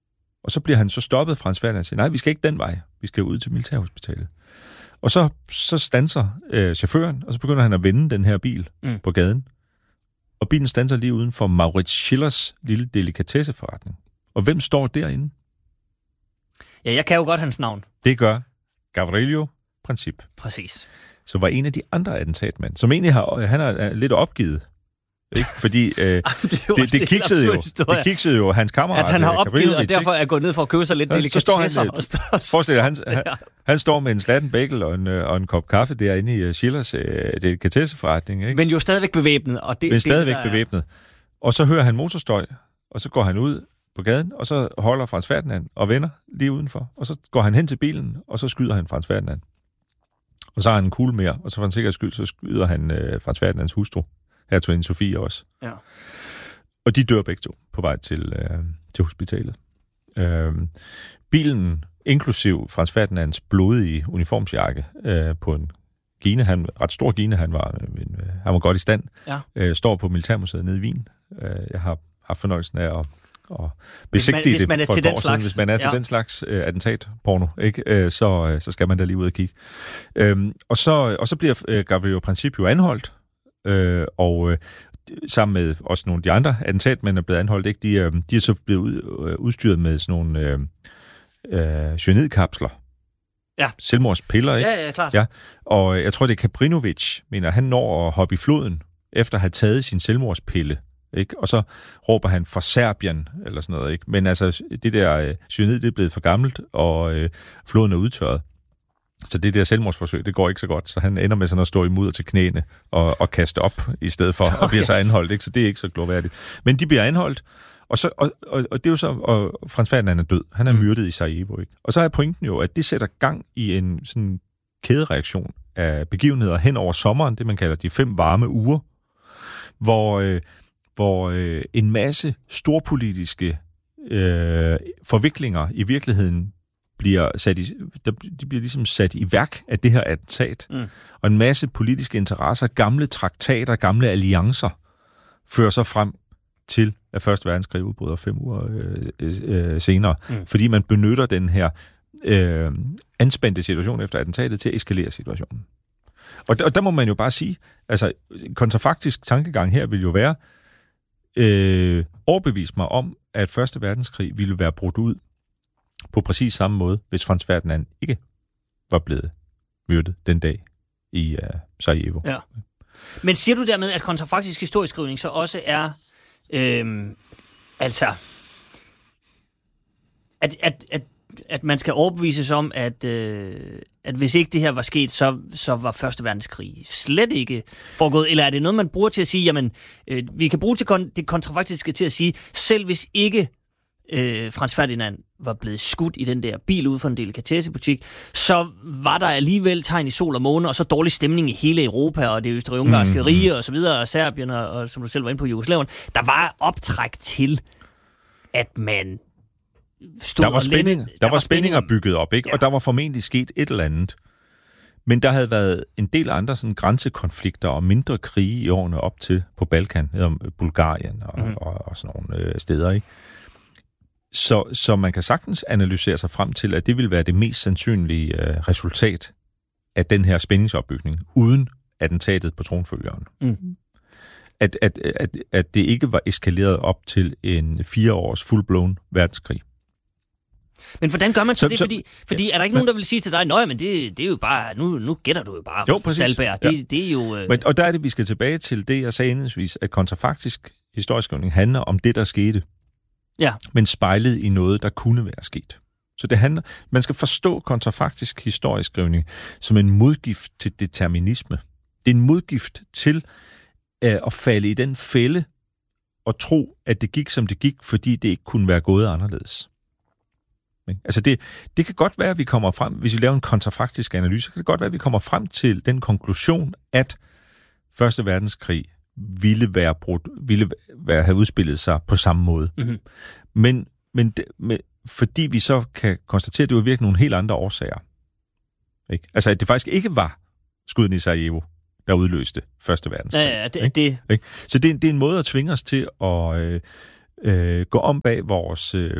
Og så bliver han så stoppet, Frans Ferdinand, og siger, nej, vi skal ikke den vej. Vi skal ud til militærhospitalet. Og så, så standser øh, chaufføren, og så begynder han at vende den her bil mm. på gaden. Og bilen standser lige uden for Maurits Schillers lille delikatesseforretning. Og hvem står derinde? Ja, jeg kan jo godt hans navn. Det gør Gavrilo Princip. Præcis. Så var en af de andre attentatmænd, som egentlig har, han er lidt opgivet. Ikke? Fordi øh, det, det, det, kiksede jo, det kiksede jo hans kammerat. At han har opgivet, og derfor er gået ned for at købe sig lidt ja, delikatesser. Forestil dig, han, han, han står med en slatten bagel og en, og en kop kaffe derinde i Schillers øh, delikatesseforretning. Ikke? Men jo stadigvæk bevæbnet. Og det, Men det, stadigvæk der... bevæbnet. Og så hører han motorstøj, og så går han ud på gaden, og så holder Frans Ferdinand og vender lige udenfor. Og så går han hen til bilen, og så skyder han Frans Ferdinand. Og så har han en kugle mere, og så for en sikkerheds skyld, så skyder han øh, Frans Ferdinands hustru, hertuginde Sofie også. Ja. Og de dør begge to på vej til, øh, til hospitalet. Øh, bilen, inklusiv Frans Ferdinands blodige uniformsjakke øh, på en Gine, han ret stor Gine, han var, øh, han var godt i stand, ja. øh, står på Militærmuseet nede i Wien. Øh, jeg har haft fornøjelsen af at og besigtige det for et år siden. Hvis man er til ja. den slags øh, attentatporno, ikke? Øh, så, øh, så skal man da lige ud og kigge. Øhm, og, så, og så bliver øh, Gavrilo Princip jo anholdt, øh, og øh, sammen med også nogle af de andre attentatmænd er blevet anholdt, ikke? De, øh, de er så blevet ud, øh, udstyret med sådan nogle øh, øh, cyanidkapsler. Ja. Selvmordspiller, ikke? Ja, ja, klart. Ja. Og jeg tror, det er Kaprinovic, mener han når at hoppe i floden, efter at have taget sin selvmordspille. Ikke? Og så råber han for Serbien, eller sådan noget, ikke? Men altså, det der øh, cyanid, det er blevet for gammelt, og øh, floden er udtørret. Så det der selvmordsforsøg, det går ikke så godt, så han ender med sådan at stå i mudder til knæene og, og kaste op, i stedet for, okay. og bliver så anholdt, ikke? Så det er ikke så glorværdigt. Men de bliver anholdt, og, så, og, og, og det er jo så, og Frans Ferdinand er død. Han er myrdet i Sarajevo, ikke? Og så er pointen jo, at det sætter gang i en sådan kædereaktion af begivenheder hen over sommeren, det man kalder de fem varme uger, hvor... Øh, hvor øh, en masse storpolitiske øh, forviklinger i virkeligheden bliver sat i, der, de bliver ligesom sat i værk af det her attentat. Mm. Og en masse politiske interesser, gamle traktater, gamle alliancer, fører sig frem til, at første verdenskrig udbryder fem uger øh, øh, senere. Mm. Fordi man benytter den her øh, anspændte situation efter attentatet til at eskalere situationen. Og der, og der må man jo bare sige, altså kontrafaktisk tankegang her vil jo være, Øh, overbevist mig om, at første verdenskrig ville være brudt ud på præcis samme måde, hvis Frans Ferdinand ikke var blevet myrdet den dag i uh, Sarajevo. Ja. Men siger du dermed, at kontrafaktisk historieskrivning så også er øh, altså at, at, at, at man skal overbevises om, at, øh, at hvis ikke det her var sket, så, så var første verdenskrig slet ikke foregået? Eller er det noget, man bruger til at sige, jamen, øh, vi kan bruge til kon- det kontrafaktiske til at sige, selv hvis ikke øh, Frans Ferdinand var blevet skudt i den der bil ude for en delikatessebutik, så var der alligevel tegn i sol og måne, og så dårlig stemning i hele Europa, og det østrig-ungarske mm. rige, og så videre, og Serbien, og, og som du selv var inde på, Jugoslavien. Der var optræk til, at man Der var, spænding, der, der var spændinger bygget op, ikke? Ja. Og der var formentlig sket et eller andet. Men der havde været en del andre sådan, grænsekonflikter og mindre krige i årene op til på Balkan, Bulgarien og, mm. og, og sådan nogle øh, steder, ikke? Så, så man kan sagtens analysere sig frem til, at det vil være det mest sandsynlige øh, resultat af den her spændingsopbygning, uden attentatet på tronfølgeren. Mm. At, at, at, at det ikke var eskaleret op til en fire års full-blown verdenskrig. Men hvordan gør man så, så det? Så, fordi, fordi ja, er der ikke men, nogen, der vil sige til dig, nøj, men det, det er jo bare, nu, nu gætter du jo bare, jo, præcis. Stalberg. Det, ja. det er jo... Øh... Men, og der er det, vi skal tilbage til det, jeg sagde indledningsvis, at kontrafaktisk historieskrivning handler om det, der skete, ja. men spejlet i noget, der kunne være sket. Så det handler, man skal forstå kontrafaktisk historieskrivning som en modgift til determinisme. Det er en modgift til øh, at falde i den fælde og tro, at det gik, som det gik, fordi det ikke kunne være gået anderledes. Altså det, det kan godt være, at vi kommer frem, hvis vi laver en kontrafaktisk analyse, kan det godt være, at vi kommer frem til den konklusion, at første verdenskrig ville være brudt, ville være, have udspillet sig på samme måde. Mm-hmm. Men, men, det, men fordi vi så kan konstatere, at det var virkelig nogle helt andre årsager. Ikke? Altså at det faktisk ikke var skuden i Sarajevo, der udløste første verdenskrig. Ja, ja, det, det. Ikke? Så det, det er en måde at tvinge os til at øh, øh, gå om bag vores... Øh,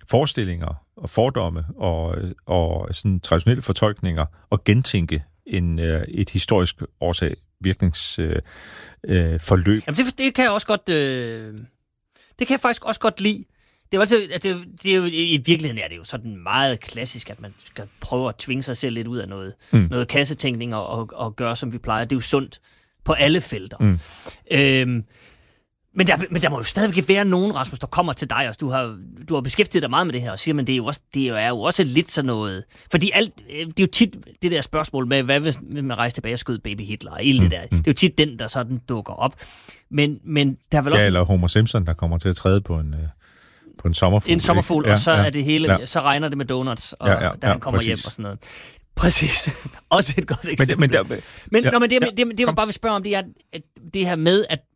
forestillinger og fordomme og, og sådan traditionelle fortolkninger og gentænke en, øh, et historisk årsag-virkningsforløb. Øh, forløb. Jamen det, det kan jeg også godt... Øh, det kan jeg faktisk også godt lide. Det er jo, altid, at det, det er jo, i virkeligheden er det jo sådan meget klassisk, at man skal prøve at tvinge sig selv lidt ud af noget, mm. noget kassetænkning og, og, og gøre, som vi plejer. Det er jo sundt på alle felter. Mm. Øhm, men, der, men der må jo stadigvæk være nogen, Rasmus, der kommer til dig, og du har, du har beskæftiget dig meget med det her, og siger, men det er jo også, det er jo også lidt sådan noget... Fordi alt, det er jo tit det der spørgsmål med, hvad hvis man rejser tilbage og skød baby Hitler, og hele mm. det der. Det er jo tit den, der sådan dukker op. Men, men der er vel også... Ja, eller Homer Simpson, der kommer til at træde på en... Øh... På en sommerfugl. En sommerfugl, og så ja, er det hele, ja. så regner det med donuts, og ja, ja, da han ja, kommer præcis. hjem og sådan noget. Præcis. Også et godt eksempel. Men, men, der, men, ja, nå, men det, ja, det, det, det var bare, vi spørger om, det er at det her med, at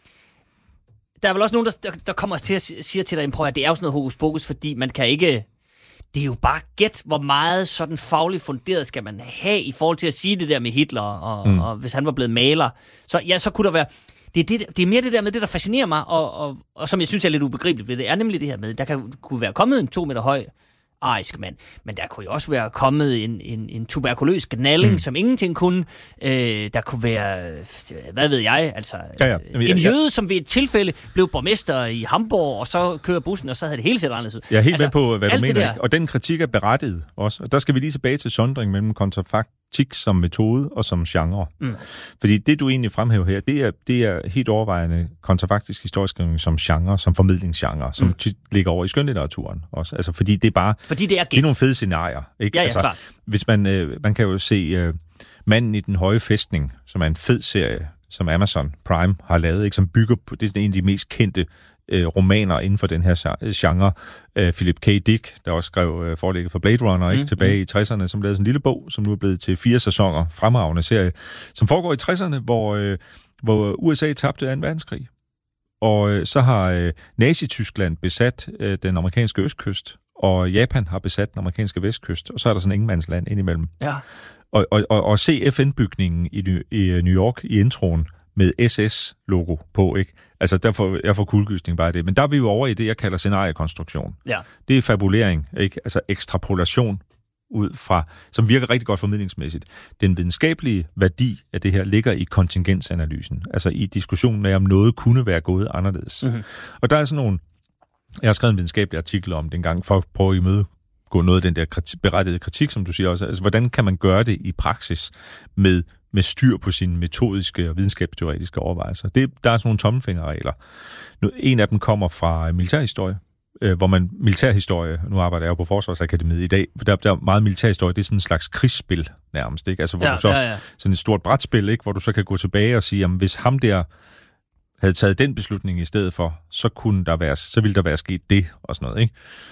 der er vel også nogen, der, der kommer til at sige til dig, prøv at det er jo sådan noget hokus pokus, fordi man kan ikke... Det er jo bare gæt, hvor meget sådan fagligt funderet skal man have i forhold til at sige det der med Hitler, og, mm. og hvis han var blevet maler. Så ja, så kunne der være... Det er, det, det er mere det der med det, der fascinerer mig, og, og, og som jeg synes er lidt ubegribeligt ved det, er nemlig det her med, der kan, kunne være kommet en to meter høj arisk mand, men der kunne jo også være kommet en, en, en tuberkuløs gnalling, mm. som ingenting kunne. Øh, der kunne være, hvad ved jeg, altså ja, ja. Jamen, en ja, ja. jøde, som ved et tilfælde blev borgmester i Hamburg, og så kører bussen, og så havde det hele set anderledes ud. Jeg er helt altså, med på, hvad du mener, der... og den kritik er berettiget også. Og der skal vi lige tilbage til sondring mellem kontrafaktik som metode og som genre. Mm. Fordi det, du egentlig fremhæver her, det er, det er helt overvejende kontrafaktisk historieskrivning som genre, som formidlingsgenre, som mm. tit ligger over i skønlitteraturen også. Altså, fordi det er bare... Fordi det er, det er nogle fede scenarier. Ikke? Ja, ja, altså, klart. Hvis man, øh, man kan jo se øh, Manden i den høje fæstning, som er en fed serie, som Amazon Prime har lavet, ikke? Som bygger på, det er en af de mest kendte øh, romaner inden for den her genre. Øh, Philip K. Dick, der også skrev øh, forlægget for Blade Runner, ikke? Mm, tilbage mm. i tresserne, som lavede sådan en lille bog, som nu er blevet til fire sæsoner, fremragende serie, som foregår i tresserne, hvor, øh, hvor U S A tabte anden verdenskrig. Og øh, så har øh, Nazi-Tyskland besat øh, den amerikanske østkyst, og Japan har besat den amerikanske vestkyst, og så er der sådan en ingenmandsland indimellem. Ja. Og, og, og, og se F N-bygningen i, i New York i introen med S S-logo på, ikke? Altså, der får, jeg får kuldegysning bare i det. Men der er vi jo over i det, jeg kalder scenariekonstruktion. Ja. Det er fabulering, ikke? Altså ekstrapolation ud fra, som virker rigtig godt formidlingsmæssigt. Den videnskabelige værdi af det her ligger i kontingensanalysen, altså i diskussionen af, om noget kunne være gået anderledes. Mm-hmm. Og der er sådan nogle... Jeg har skrevet en videnskabelig artikel om det engang, for at prøve at imødegå noget af den der kritik, berettigede kritik, som du siger også. Altså, hvordan kan man gøre det i praksis med, med styr på sine metodiske og videnskabsteoretiske overvejelser? Det, der er sådan nogle tommelfingerregler. En af dem kommer fra militærhistorie, hvor man militærhistorie, nu arbejder jeg jo på Forsvarsakademiet i dag, der, der er meget militærhistorie, det er sådan en slags krigsspil nærmest, ikke? Altså, hvor ja, du så, ja, ja. Sådan et stort brætspil, ikke? Hvor du så kan gå tilbage og sige, jamen, hvis ham der havde taget den beslutning i stedet for, så kunne der være, så ville der være sket det og sådan noget, ikke?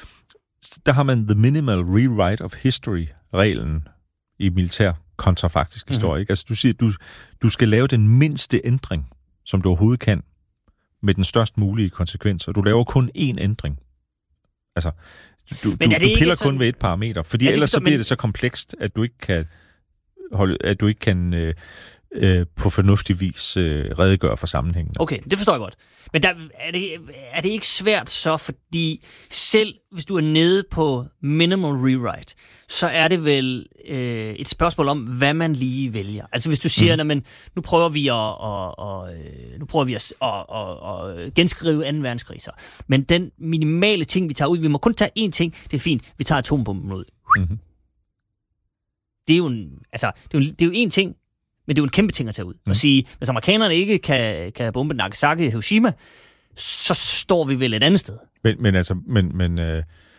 Der har man the minimal rewrite of history-reglen i militær kontrafaktisk historie, mm-hmm. ikke? Altså du siger, du du skal lave den mindste ændring, som du overhovedet kan, med den størst mulige konsekvens, og du laver kun én ændring. Altså, du, du, du piller sådan... kun ved et parameter, fordi ellers så bliver men... det så komplekst, at du ikke kan holde, at du ikke kan øh, øh, på fornuftig vis øh, redegøre for sammenhængen. Okay, det forstår jeg godt. Men der, er, det, er det ikke svært så, fordi selv hvis du er nede på minimal rewrite, så er det vel øh, et spørgsmål om, hvad man lige vælger. Altså hvis du siger, mm. men nu prøver vi at, og, og, nu prøver vi at, og, og, og genskrive anden verdenskrig så. Men den minimale ting, vi tager ud, vi må kun tage én ting, det er fint, vi tager atombomben ud. Mm-hmm. Det er jo en, altså, det er jo, det er jo én ting, men det er jo en kæmpe ting at tage ud. Mm. Og sige, hvis amerikanerne ikke kan, kan bombe Nagasaki og Hiroshima, så står vi vel et andet sted. Men, men altså, men, men, øh,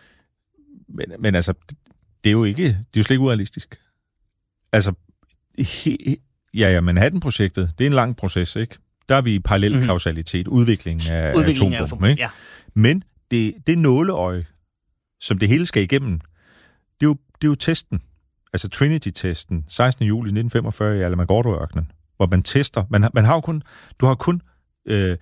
men, men altså, det er jo ikke, det er jo slet ikke urealistisk. Altså, he, ja, ja, Manhattan-projektet, det er en lang proces, ikke? Der er vi i parallel mm-hmm. kausalitet, udviklingen af udviklingen atombomben, ikke? Ja. Men det, det nåleøje, som det hele skal igennem, det er jo, det er jo testen. Altså Trinity-testen, sekstende juli nitten femogfyrre i Alamogordo-ørkenen, hvor man tester, man, man har jo kun, du har kun øh,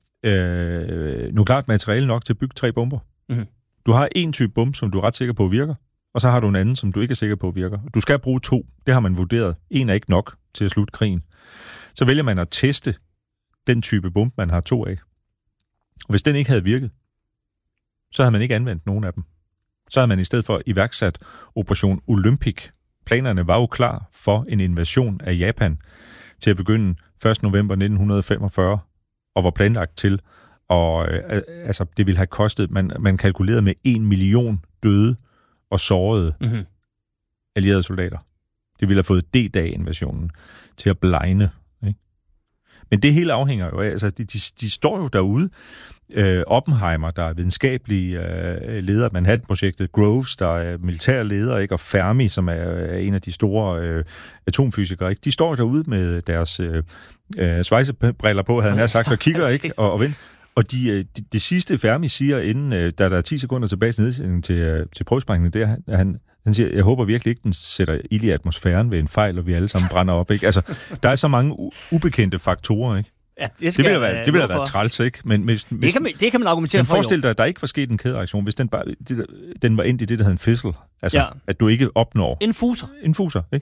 øh, nukleart materiale nok til at bygge tre bomber. Mm-hmm. Du har en type bombe, som du er ret sikker på virker, og så har du en anden, som du ikke er sikker på virker. Du skal bruge to, det har man vurderet. En er ikke nok til at slutte krigen. Så vælger man at teste den type bombe, man har to af. Og hvis den ikke havde virket, så havde man ikke anvendt nogen af dem. Så havde man i stedet for iværksat Operation Olympic. Planerne var jo klar for en invasion af Japan til at begynde første november nitten femogfyrre, og var planlagt til, og øh, altså, det ville have kostet, man, man kalkulerede med en million døde og sårede mm-hmm. allierede soldater. Det ville have fået D-dag-invasionen til at blegne. Ikke? Men det hele afhænger jo af, altså de, de, de står jo derude. Øh, Oppenheimer, der er videnskabelig øh, leder af Manhattan-projektet, Groves, der er militær leder, ikke? Og Fermi, som er, er en af de store øh, atomfysikere, ikke? De står derude med deres øh, øh, svejsebriller på, havde han nær sagt, og kigger, ikke? Og, og vent. Og de, de, det sidste Fermi siger, inden øh, der, der er ti sekunder tilbage til nedsætningen til, øh, til prøvesprængningen, det er, han, han siger, jeg håber virkelig ikke, den sætter ild i atmosfæren ved en fejl, og vi alle sammen brænder op, ikke? Altså, der er så mange u- ubekendte faktorer, ikke? Ja, det, det ville have været, været træls, ikke? Men, hvis, det, hvis, kan man, det kan man argumentere men for, forestil dig, at der ikke var sket en kædereaktion, hvis den, bare, det, den var endt i det, der hedder en fizzle. Altså, ja. At du ikke opnår... En fuser. En fuser, ikke?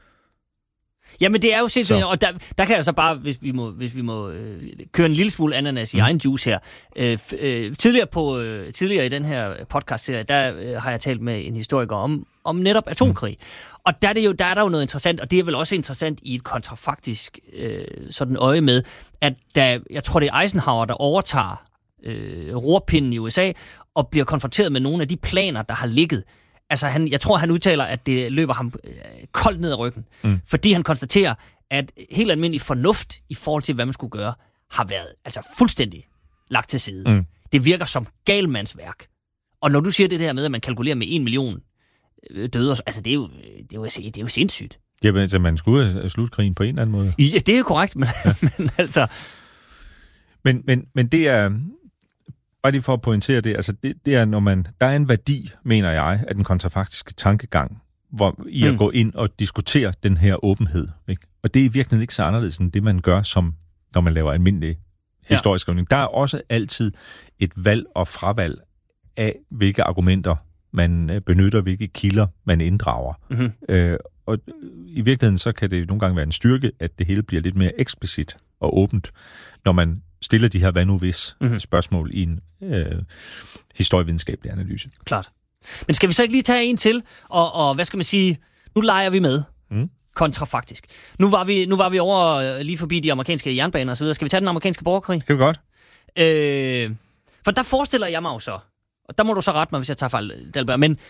Jamen, det er jo sindssygt, og der, der kan jeg så bare, hvis vi må, hvis vi må øh, køre en lille smule ananas i mm. egen juice her. Øh, øh, tidligere, på, øh, tidligere i den her podcast-serie, der øh, har jeg talt med en historiker om, om netop atomkrig. Mm. Og der er, det jo, der er der jo noget interessant, og det er vel også interessant i et kontrafaktisk øh, sådan øje med, at da, jeg tror, det er Eisenhower, der overtager øh, rorpinden i U S A, og bliver konfronteret med nogle af de planer, der har ligget. Altså, han, jeg tror, han udtaler, at det løber ham øh, koldt ned ad ryggen. Mm. Fordi han konstaterer, at helt almindelig fornuft i forhold til, hvad man skulle gøre, har været altså fuldstændig lagt til side. Mm. Det virker som galmandsværk. Og når du siger det der med, at man kalkulerer med en million døde, altså det er jo, det er jo, det er jo sindssygt. Jamen, altså, man skulle slutte krigen på en eller anden måde. Ja, det er jo korrekt, men, ja. men altså... Men, men, men det er... Bare lige for at pointere det, altså det, det er, når man... Der er en værdi, mener jeg, af den kontrafaktiske tankegang, hvor i at mm. gå ind og diskutere den her åbenhed. Ikke? Og det er i virkeligheden ikke så anderledes end det, man gør, som når man laver almindelig historisk skrivning. Ja. Der er også altid et valg og fravalg af, hvilke argumenter man benytter, hvilke kilder man inddrager. Mm-hmm. Øh, og i virkeligheden så kan det nogle gange være en styrke, at det hele bliver lidt mere eksplicit og åbent, når man stiller de her hvad nu hvis mm-hmm. spørgsmål i en øh, historievidenskabelig analyse. Klart. Men skal vi så ikke lige tage en til, og, og hvad skal man sige, nu leger vi med, mm. kontrafaktisk. Nu var vi, nu var vi over lige forbi de amerikanske jernbaner og så videre. Skal vi tage den amerikanske borgerkrig? Skal vi godt. Øh, for der forestiller jeg mig jo så, og der må du så rette mig, hvis jeg tager fejl, Dalberg, men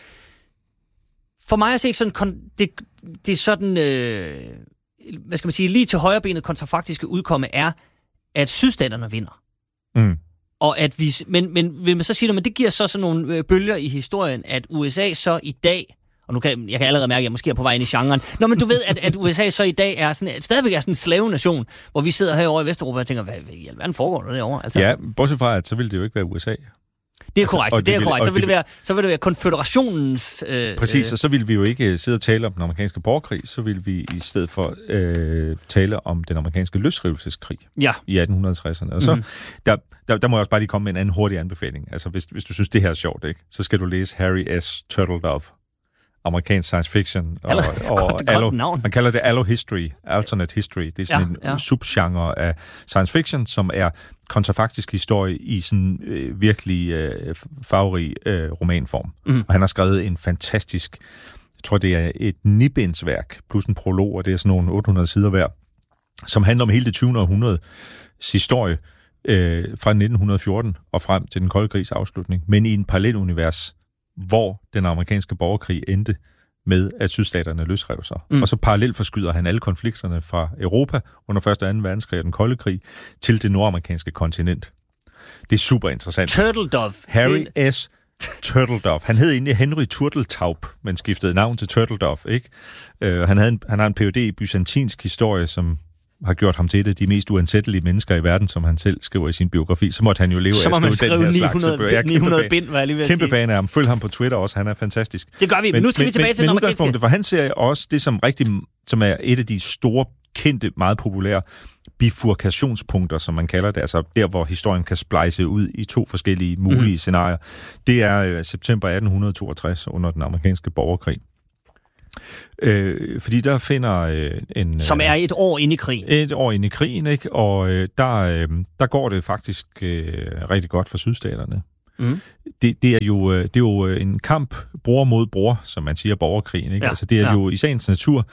for mig at se sådan, det, det er sådan, øh, hvad skal man sige, lige til højrebenet kontrafaktiske udkomme er, at sydstaterne vinder. Mm. Og at vi, men, men vil man så sige, at det giver så sådan nogle bølger i historien, at U S A så i dag, og nu kan jeg kan allerede mærke, at jeg måske er på vej ind i genren, nå, men du ved, at, at U S A så i dag er sådan, stadigvæk er sådan en slavenation, hvor vi sidder herovre i Vesteuropa og tænker, hvad, hvad i alverden foregår der derovre? Altså, ja, bortset fra, at så ville det jo ikke være U S A. Det er altså, korrekt, det, det er korrekt. Så vil det være, så vil det være konføderationens... Øh, Præcis, og så vil vi jo ikke sidde og tale om den amerikanske borgerkrig, så vil vi i stedet for øh, tale om den amerikanske løsrivelseskrig ja. i atten tresserne. Og så, mm-hmm. der, der, der må jeg også bare lige komme med en anden hurtig anbefaling. Altså, hvis, hvis du synes, det her er sjovt, ikke, så skal du læse Harry S. Turtledove, amerikansk science fiction, og, Hello, og godt, allo, godt man kalder det allo history, alternate history. Det er sådan ja, en ja. subgenre af science fiction, som er kontrafaktisk historie i sådan øh, virkelig øh, farverig øh, romanform. Mm. Og han har skrevet en fantastisk, jeg tror det er et nibindsværk, plus en prolog, og det er sådan nogle otte hundrede sider hver, som handler om hele det tyvende århundredes historie øh, fra nitten fjorten og frem til den kolde krigs afslutning, men i en parallelunivers, hvor den amerikanske borgerkrig endte med, at sydstaterne løsrev sig. Mm. Og så parallelt forskyder han alle konflikterne fra Europa under første og anden verdenskrig og den kolde krig til det nordamerikanske kontinent. Det er super interessant. Turtledove. Harry det... S. Turtledove. Han hed egentlig Henry Turteltaub, men skiftede navn til Turtledove, ikke? Uh, han, havde en, han har en P H D i byzantinsk historie, som har gjort ham til et af de mest uansættelige mennesker i verden, som han selv skriver i sin biografi. Så måtte han jo leve så af at skrive den her ni hundrede, slags. Jeg er ni hundrede bind, var jeg lige ved at kæmpe sige. fan af ham. Følg ham på Twitter også, han er fantastisk. Det gør vi, men, men nu skal men, vi tilbage men, til den amerikanske. amerikanske. For han ser også det som rigtig, som er et af de store, kendte, meget populære bifurkationspunkter, som man kalder det, altså der, hvor historien kan splice ud i to forskellige mulige mm. scenarier. Det er øh, september atten toogtres under den amerikanske borgerkrig. Øh, fordi der finder øh, en... Som er et år inde i krigen. Et år inde i krigen, ikke? Og øh, der, øh, der går det faktisk øh, rigtig godt for sydstaterne. Mm. Det, det, er jo, det er jo en kamp bror mod bror, som man siger, borgerkrigen. Ikke? Ja. Altså, det er ja. jo i sagens natur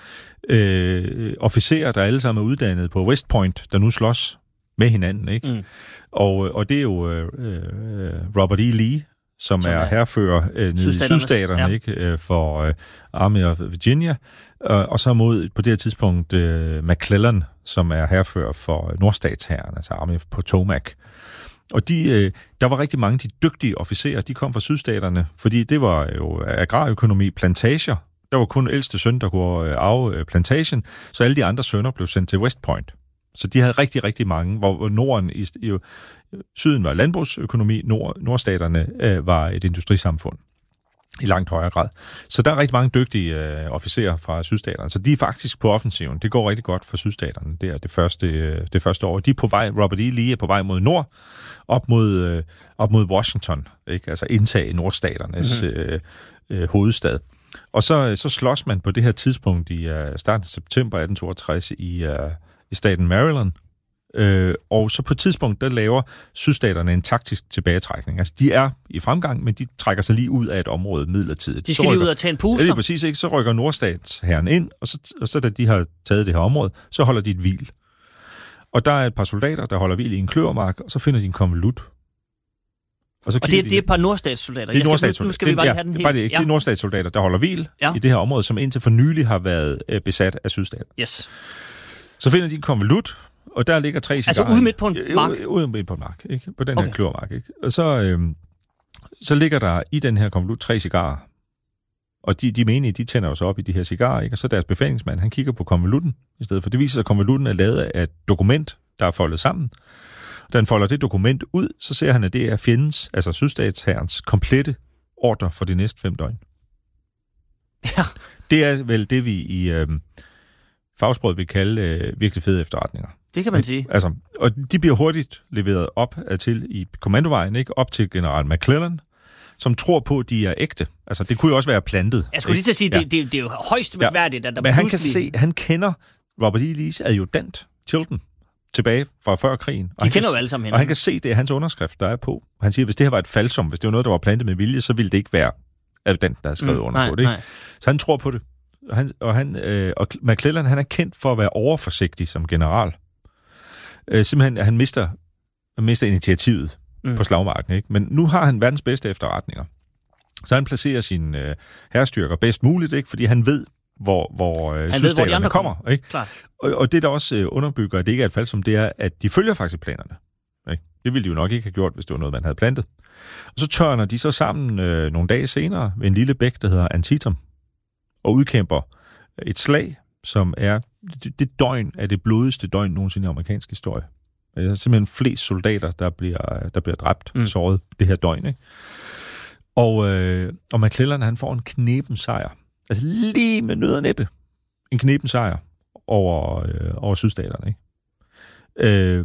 øh, officerer, der alle sammen er uddannet på West Point, der nu slås med hinanden. Ikke? Mm. Og, og det er jo øh, Robert E. Lee, som, som er, er herfører øh, nede i sydstaterne, ja. ikke? Øh, for øh, Army of Virginia, øh, og så mod på det her tidspunkt øh, McClellan, som er herfører for nordstatshæren, altså Army of Potomac. Og de, øh, der var rigtig mange af de dygtige officerer, de kom fra sydstaterne, fordi det var jo agrarøkonomi, plantager. Der var kun ældste søn, der kunne arve plantagen, så alle de andre sønner blev sendt til West Point. Så de havde rigtig, rigtig mange, hvor Norden i, i syden var landbrugsøkonomi, nord, nordstaterne øh, var et industrisamfund i langt højere grad. Så der er rigtig mange dygtige øh, officerer fra sydstaterne, så de er faktisk på offensiven. Det går rigtig godt for sydstaterne, det er det første, øh, det første år. De er på vej, Robert E. Lee er på vej mod nord, op mod, øh, op mod Washington, ikke? Altså indtage nordstaternes mm-hmm. øh, øh, hovedstad. Og så, så slås man på det her tidspunkt i uh, starten af september atten toogtres i, uh, i staten Maryland. Uh, og så på et tidspunkt, der laver sydstaterne en taktisk tilbagetrækning. Altså, de er i fremgang, men de trækker sig lige ud af et område midlertidigt. De skal rykker, lige ud og tage en puster? Ja, præcis, ikke? Så rykker nordstatshæren ind, og så, og så da de har taget det her område, så holder de et hvil. Og der er et par soldater, der holder hvil i en kløvermark, og så finder de en konvolut. Og, så og det, det er et par nordstatssoldater. Det er nordstatssoldater. Nu, nu skal vi bare ja, have den helt. helt. Det, ja. det er nordstatssoldater, der holder hvil ja. i det her område, som indtil for nylig har været øh, besat af sydstater. Yes. Så finder de en konvolut, og der ligger tre cigarer. Altså ude midt på en mark? Ude midt på en mark, ikke? På den okay. her kløvermark, ikke? Og så, øh, så ligger der i den her konvolut tre cigarer. Og de, de menige, de tænder jo så op i de her cigarer, ikke? Og så deres befalingsmand, han kigger på konvolutten i stedet for. Det viser sig, at konvolutten er lavet af et dokument, der er foldet sammen. Da han folder det dokument ud, så ser han, at det er fjendens, altså sydstatshærens, komplette ordre for de næste fem døgn. Ja. Det er vel det, vi i øh, fagsproget vil kalde øh, virkelig fede efterretninger. Det kan man sige. Altså, og de bliver hurtigt leveret op til i kommandovejen, ikke? Op til general McClellan, som tror på, at de er ægte. Altså, det kunne jo også være plantet. Jeg skulle lige til at sige, ja. det, det, det er jo højst beværdigt, ja. at der Men pludselig... han kan se, han kender Robert E. Lees adjutant, Tilden, tilbage fra før krigen. Og de kender kan, jo alle sammen hende. Og han kan se, det er hans underskrift, der er på. Og han siger, hvis det her var et falsum, hvis det var noget, der var plantet med vilje, så ville det ikke være adjutanten, der havde skrevet mm, under nej, på det. Ikke? Nej. Så han tror på det. Og, han, og, han, øh, og McClellan, han er kendt for at være overforsigtig som general. Øh, simpelthen, at han mister, han mister initiativet mm. på slagmarken. Ikke? Men nu har han verdens bedste efterretninger. Så han placerer sine øh, herrestyrker bedst muligt, ikke? Fordi han ved, hvor, hvor øh, sydstaterne kommer. kommer ikke? Og, og det, der også øh, underbygger, at det ikke er et falsum, det er, at de følger faktisk planerne. Ikke? Det ville de jo nok ikke have gjort, hvis det var noget, man havde plantet. Og så tørner de så sammen øh, nogle dage senere ved en lille bæk, der hedder Antietam, og udkæmper et slag, som er det, det døgn af det blodigste døgn nogensinde i amerikansk historie. Der er simpelthen flest soldater, der bliver, der bliver dræbt, mm. såret det her døgn. Ikke? Og, øh, og McClellan, han får en kneben sejr. Altså lige med nød og næppe. En kneben sejr over, øh, over sydstaterne. Ikke? Øh,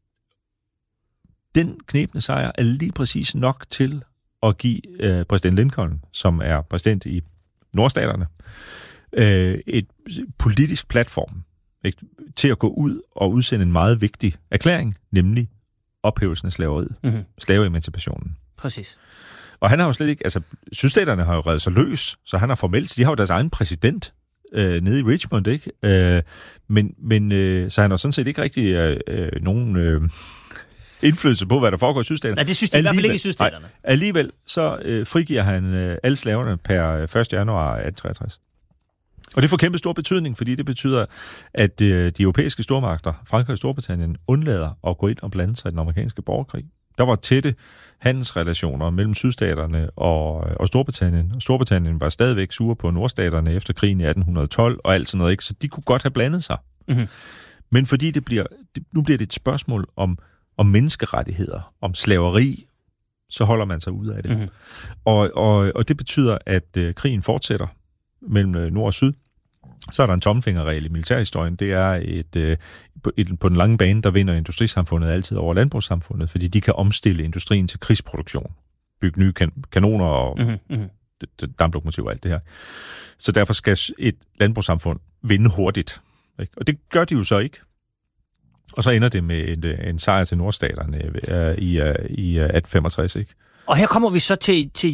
den knebne sejr er lige præcis nok til at give øh, præsident Lincoln, som er præsident i nordstaterne, øh, et politisk platform, ikke? Til at gå ud og udsende en meget vigtig erklæring, nemlig ophævelsen af slaveriet. Mm-hmm. Slaveemancipationen. Præcis. Og han har jo slet ikke, altså sydstaterne har jo reddet sig løs, så han har formelt, de har jo deres egen præsident øh, nede i Richmond, ikke? Øh, men, men øh, så han har sådan set ikke rigtig øh, øh, nogen øh, indflydelse på, hvad der foregår i sydstaterne. Nej, det synes de i hvert fald ikke i sydstaterne. Nej, alligevel så øh, frigiver han øh, alle slaverne per første januar atten treogtres. Og det får kæmpe stor betydning, fordi det betyder, at øh, de europæiske stormagter, Frankrig og Storbritannien, undlader at gå ind og blande sig i den amerikanske borgerkrig. Der var tætte handelsrelationer mellem sydstaterne og, og Storbritannien. Og Storbritannien var stadigvæk sure på nordstaterne efter krigen i atten tolv og alt sådan noget, ikke? Så de kunne godt have blandet sig. Mm-hmm. Men fordi det bliver, det, nu bliver det et spørgsmål om, om menneskerettigheder, om slaveri, så holder man sig ud af det. Mm-hmm. Og, og, og det betyder, at øh, krigen fortsætter mellem øh, nord og syd. Så er der en tommelfingerregel i militærhistorien. Det er et, øh, på, et, på den lange bane, der vinder industrisamfundet altid over landbrugssamfundet, fordi de kan omstille industrien til krigsproduktion. Bygge nye kan- kanoner og mm-hmm. damplokomotiver og alt det her. Så derfor skal et landbrugssamfund vinde hurtigt. Ikke? Og det gør de jo så ikke. Og så ender det med en, en sejr til nordstaterne uh, i, uh, i uh, atten femogtres. Ikke? Og her kommer vi så til, til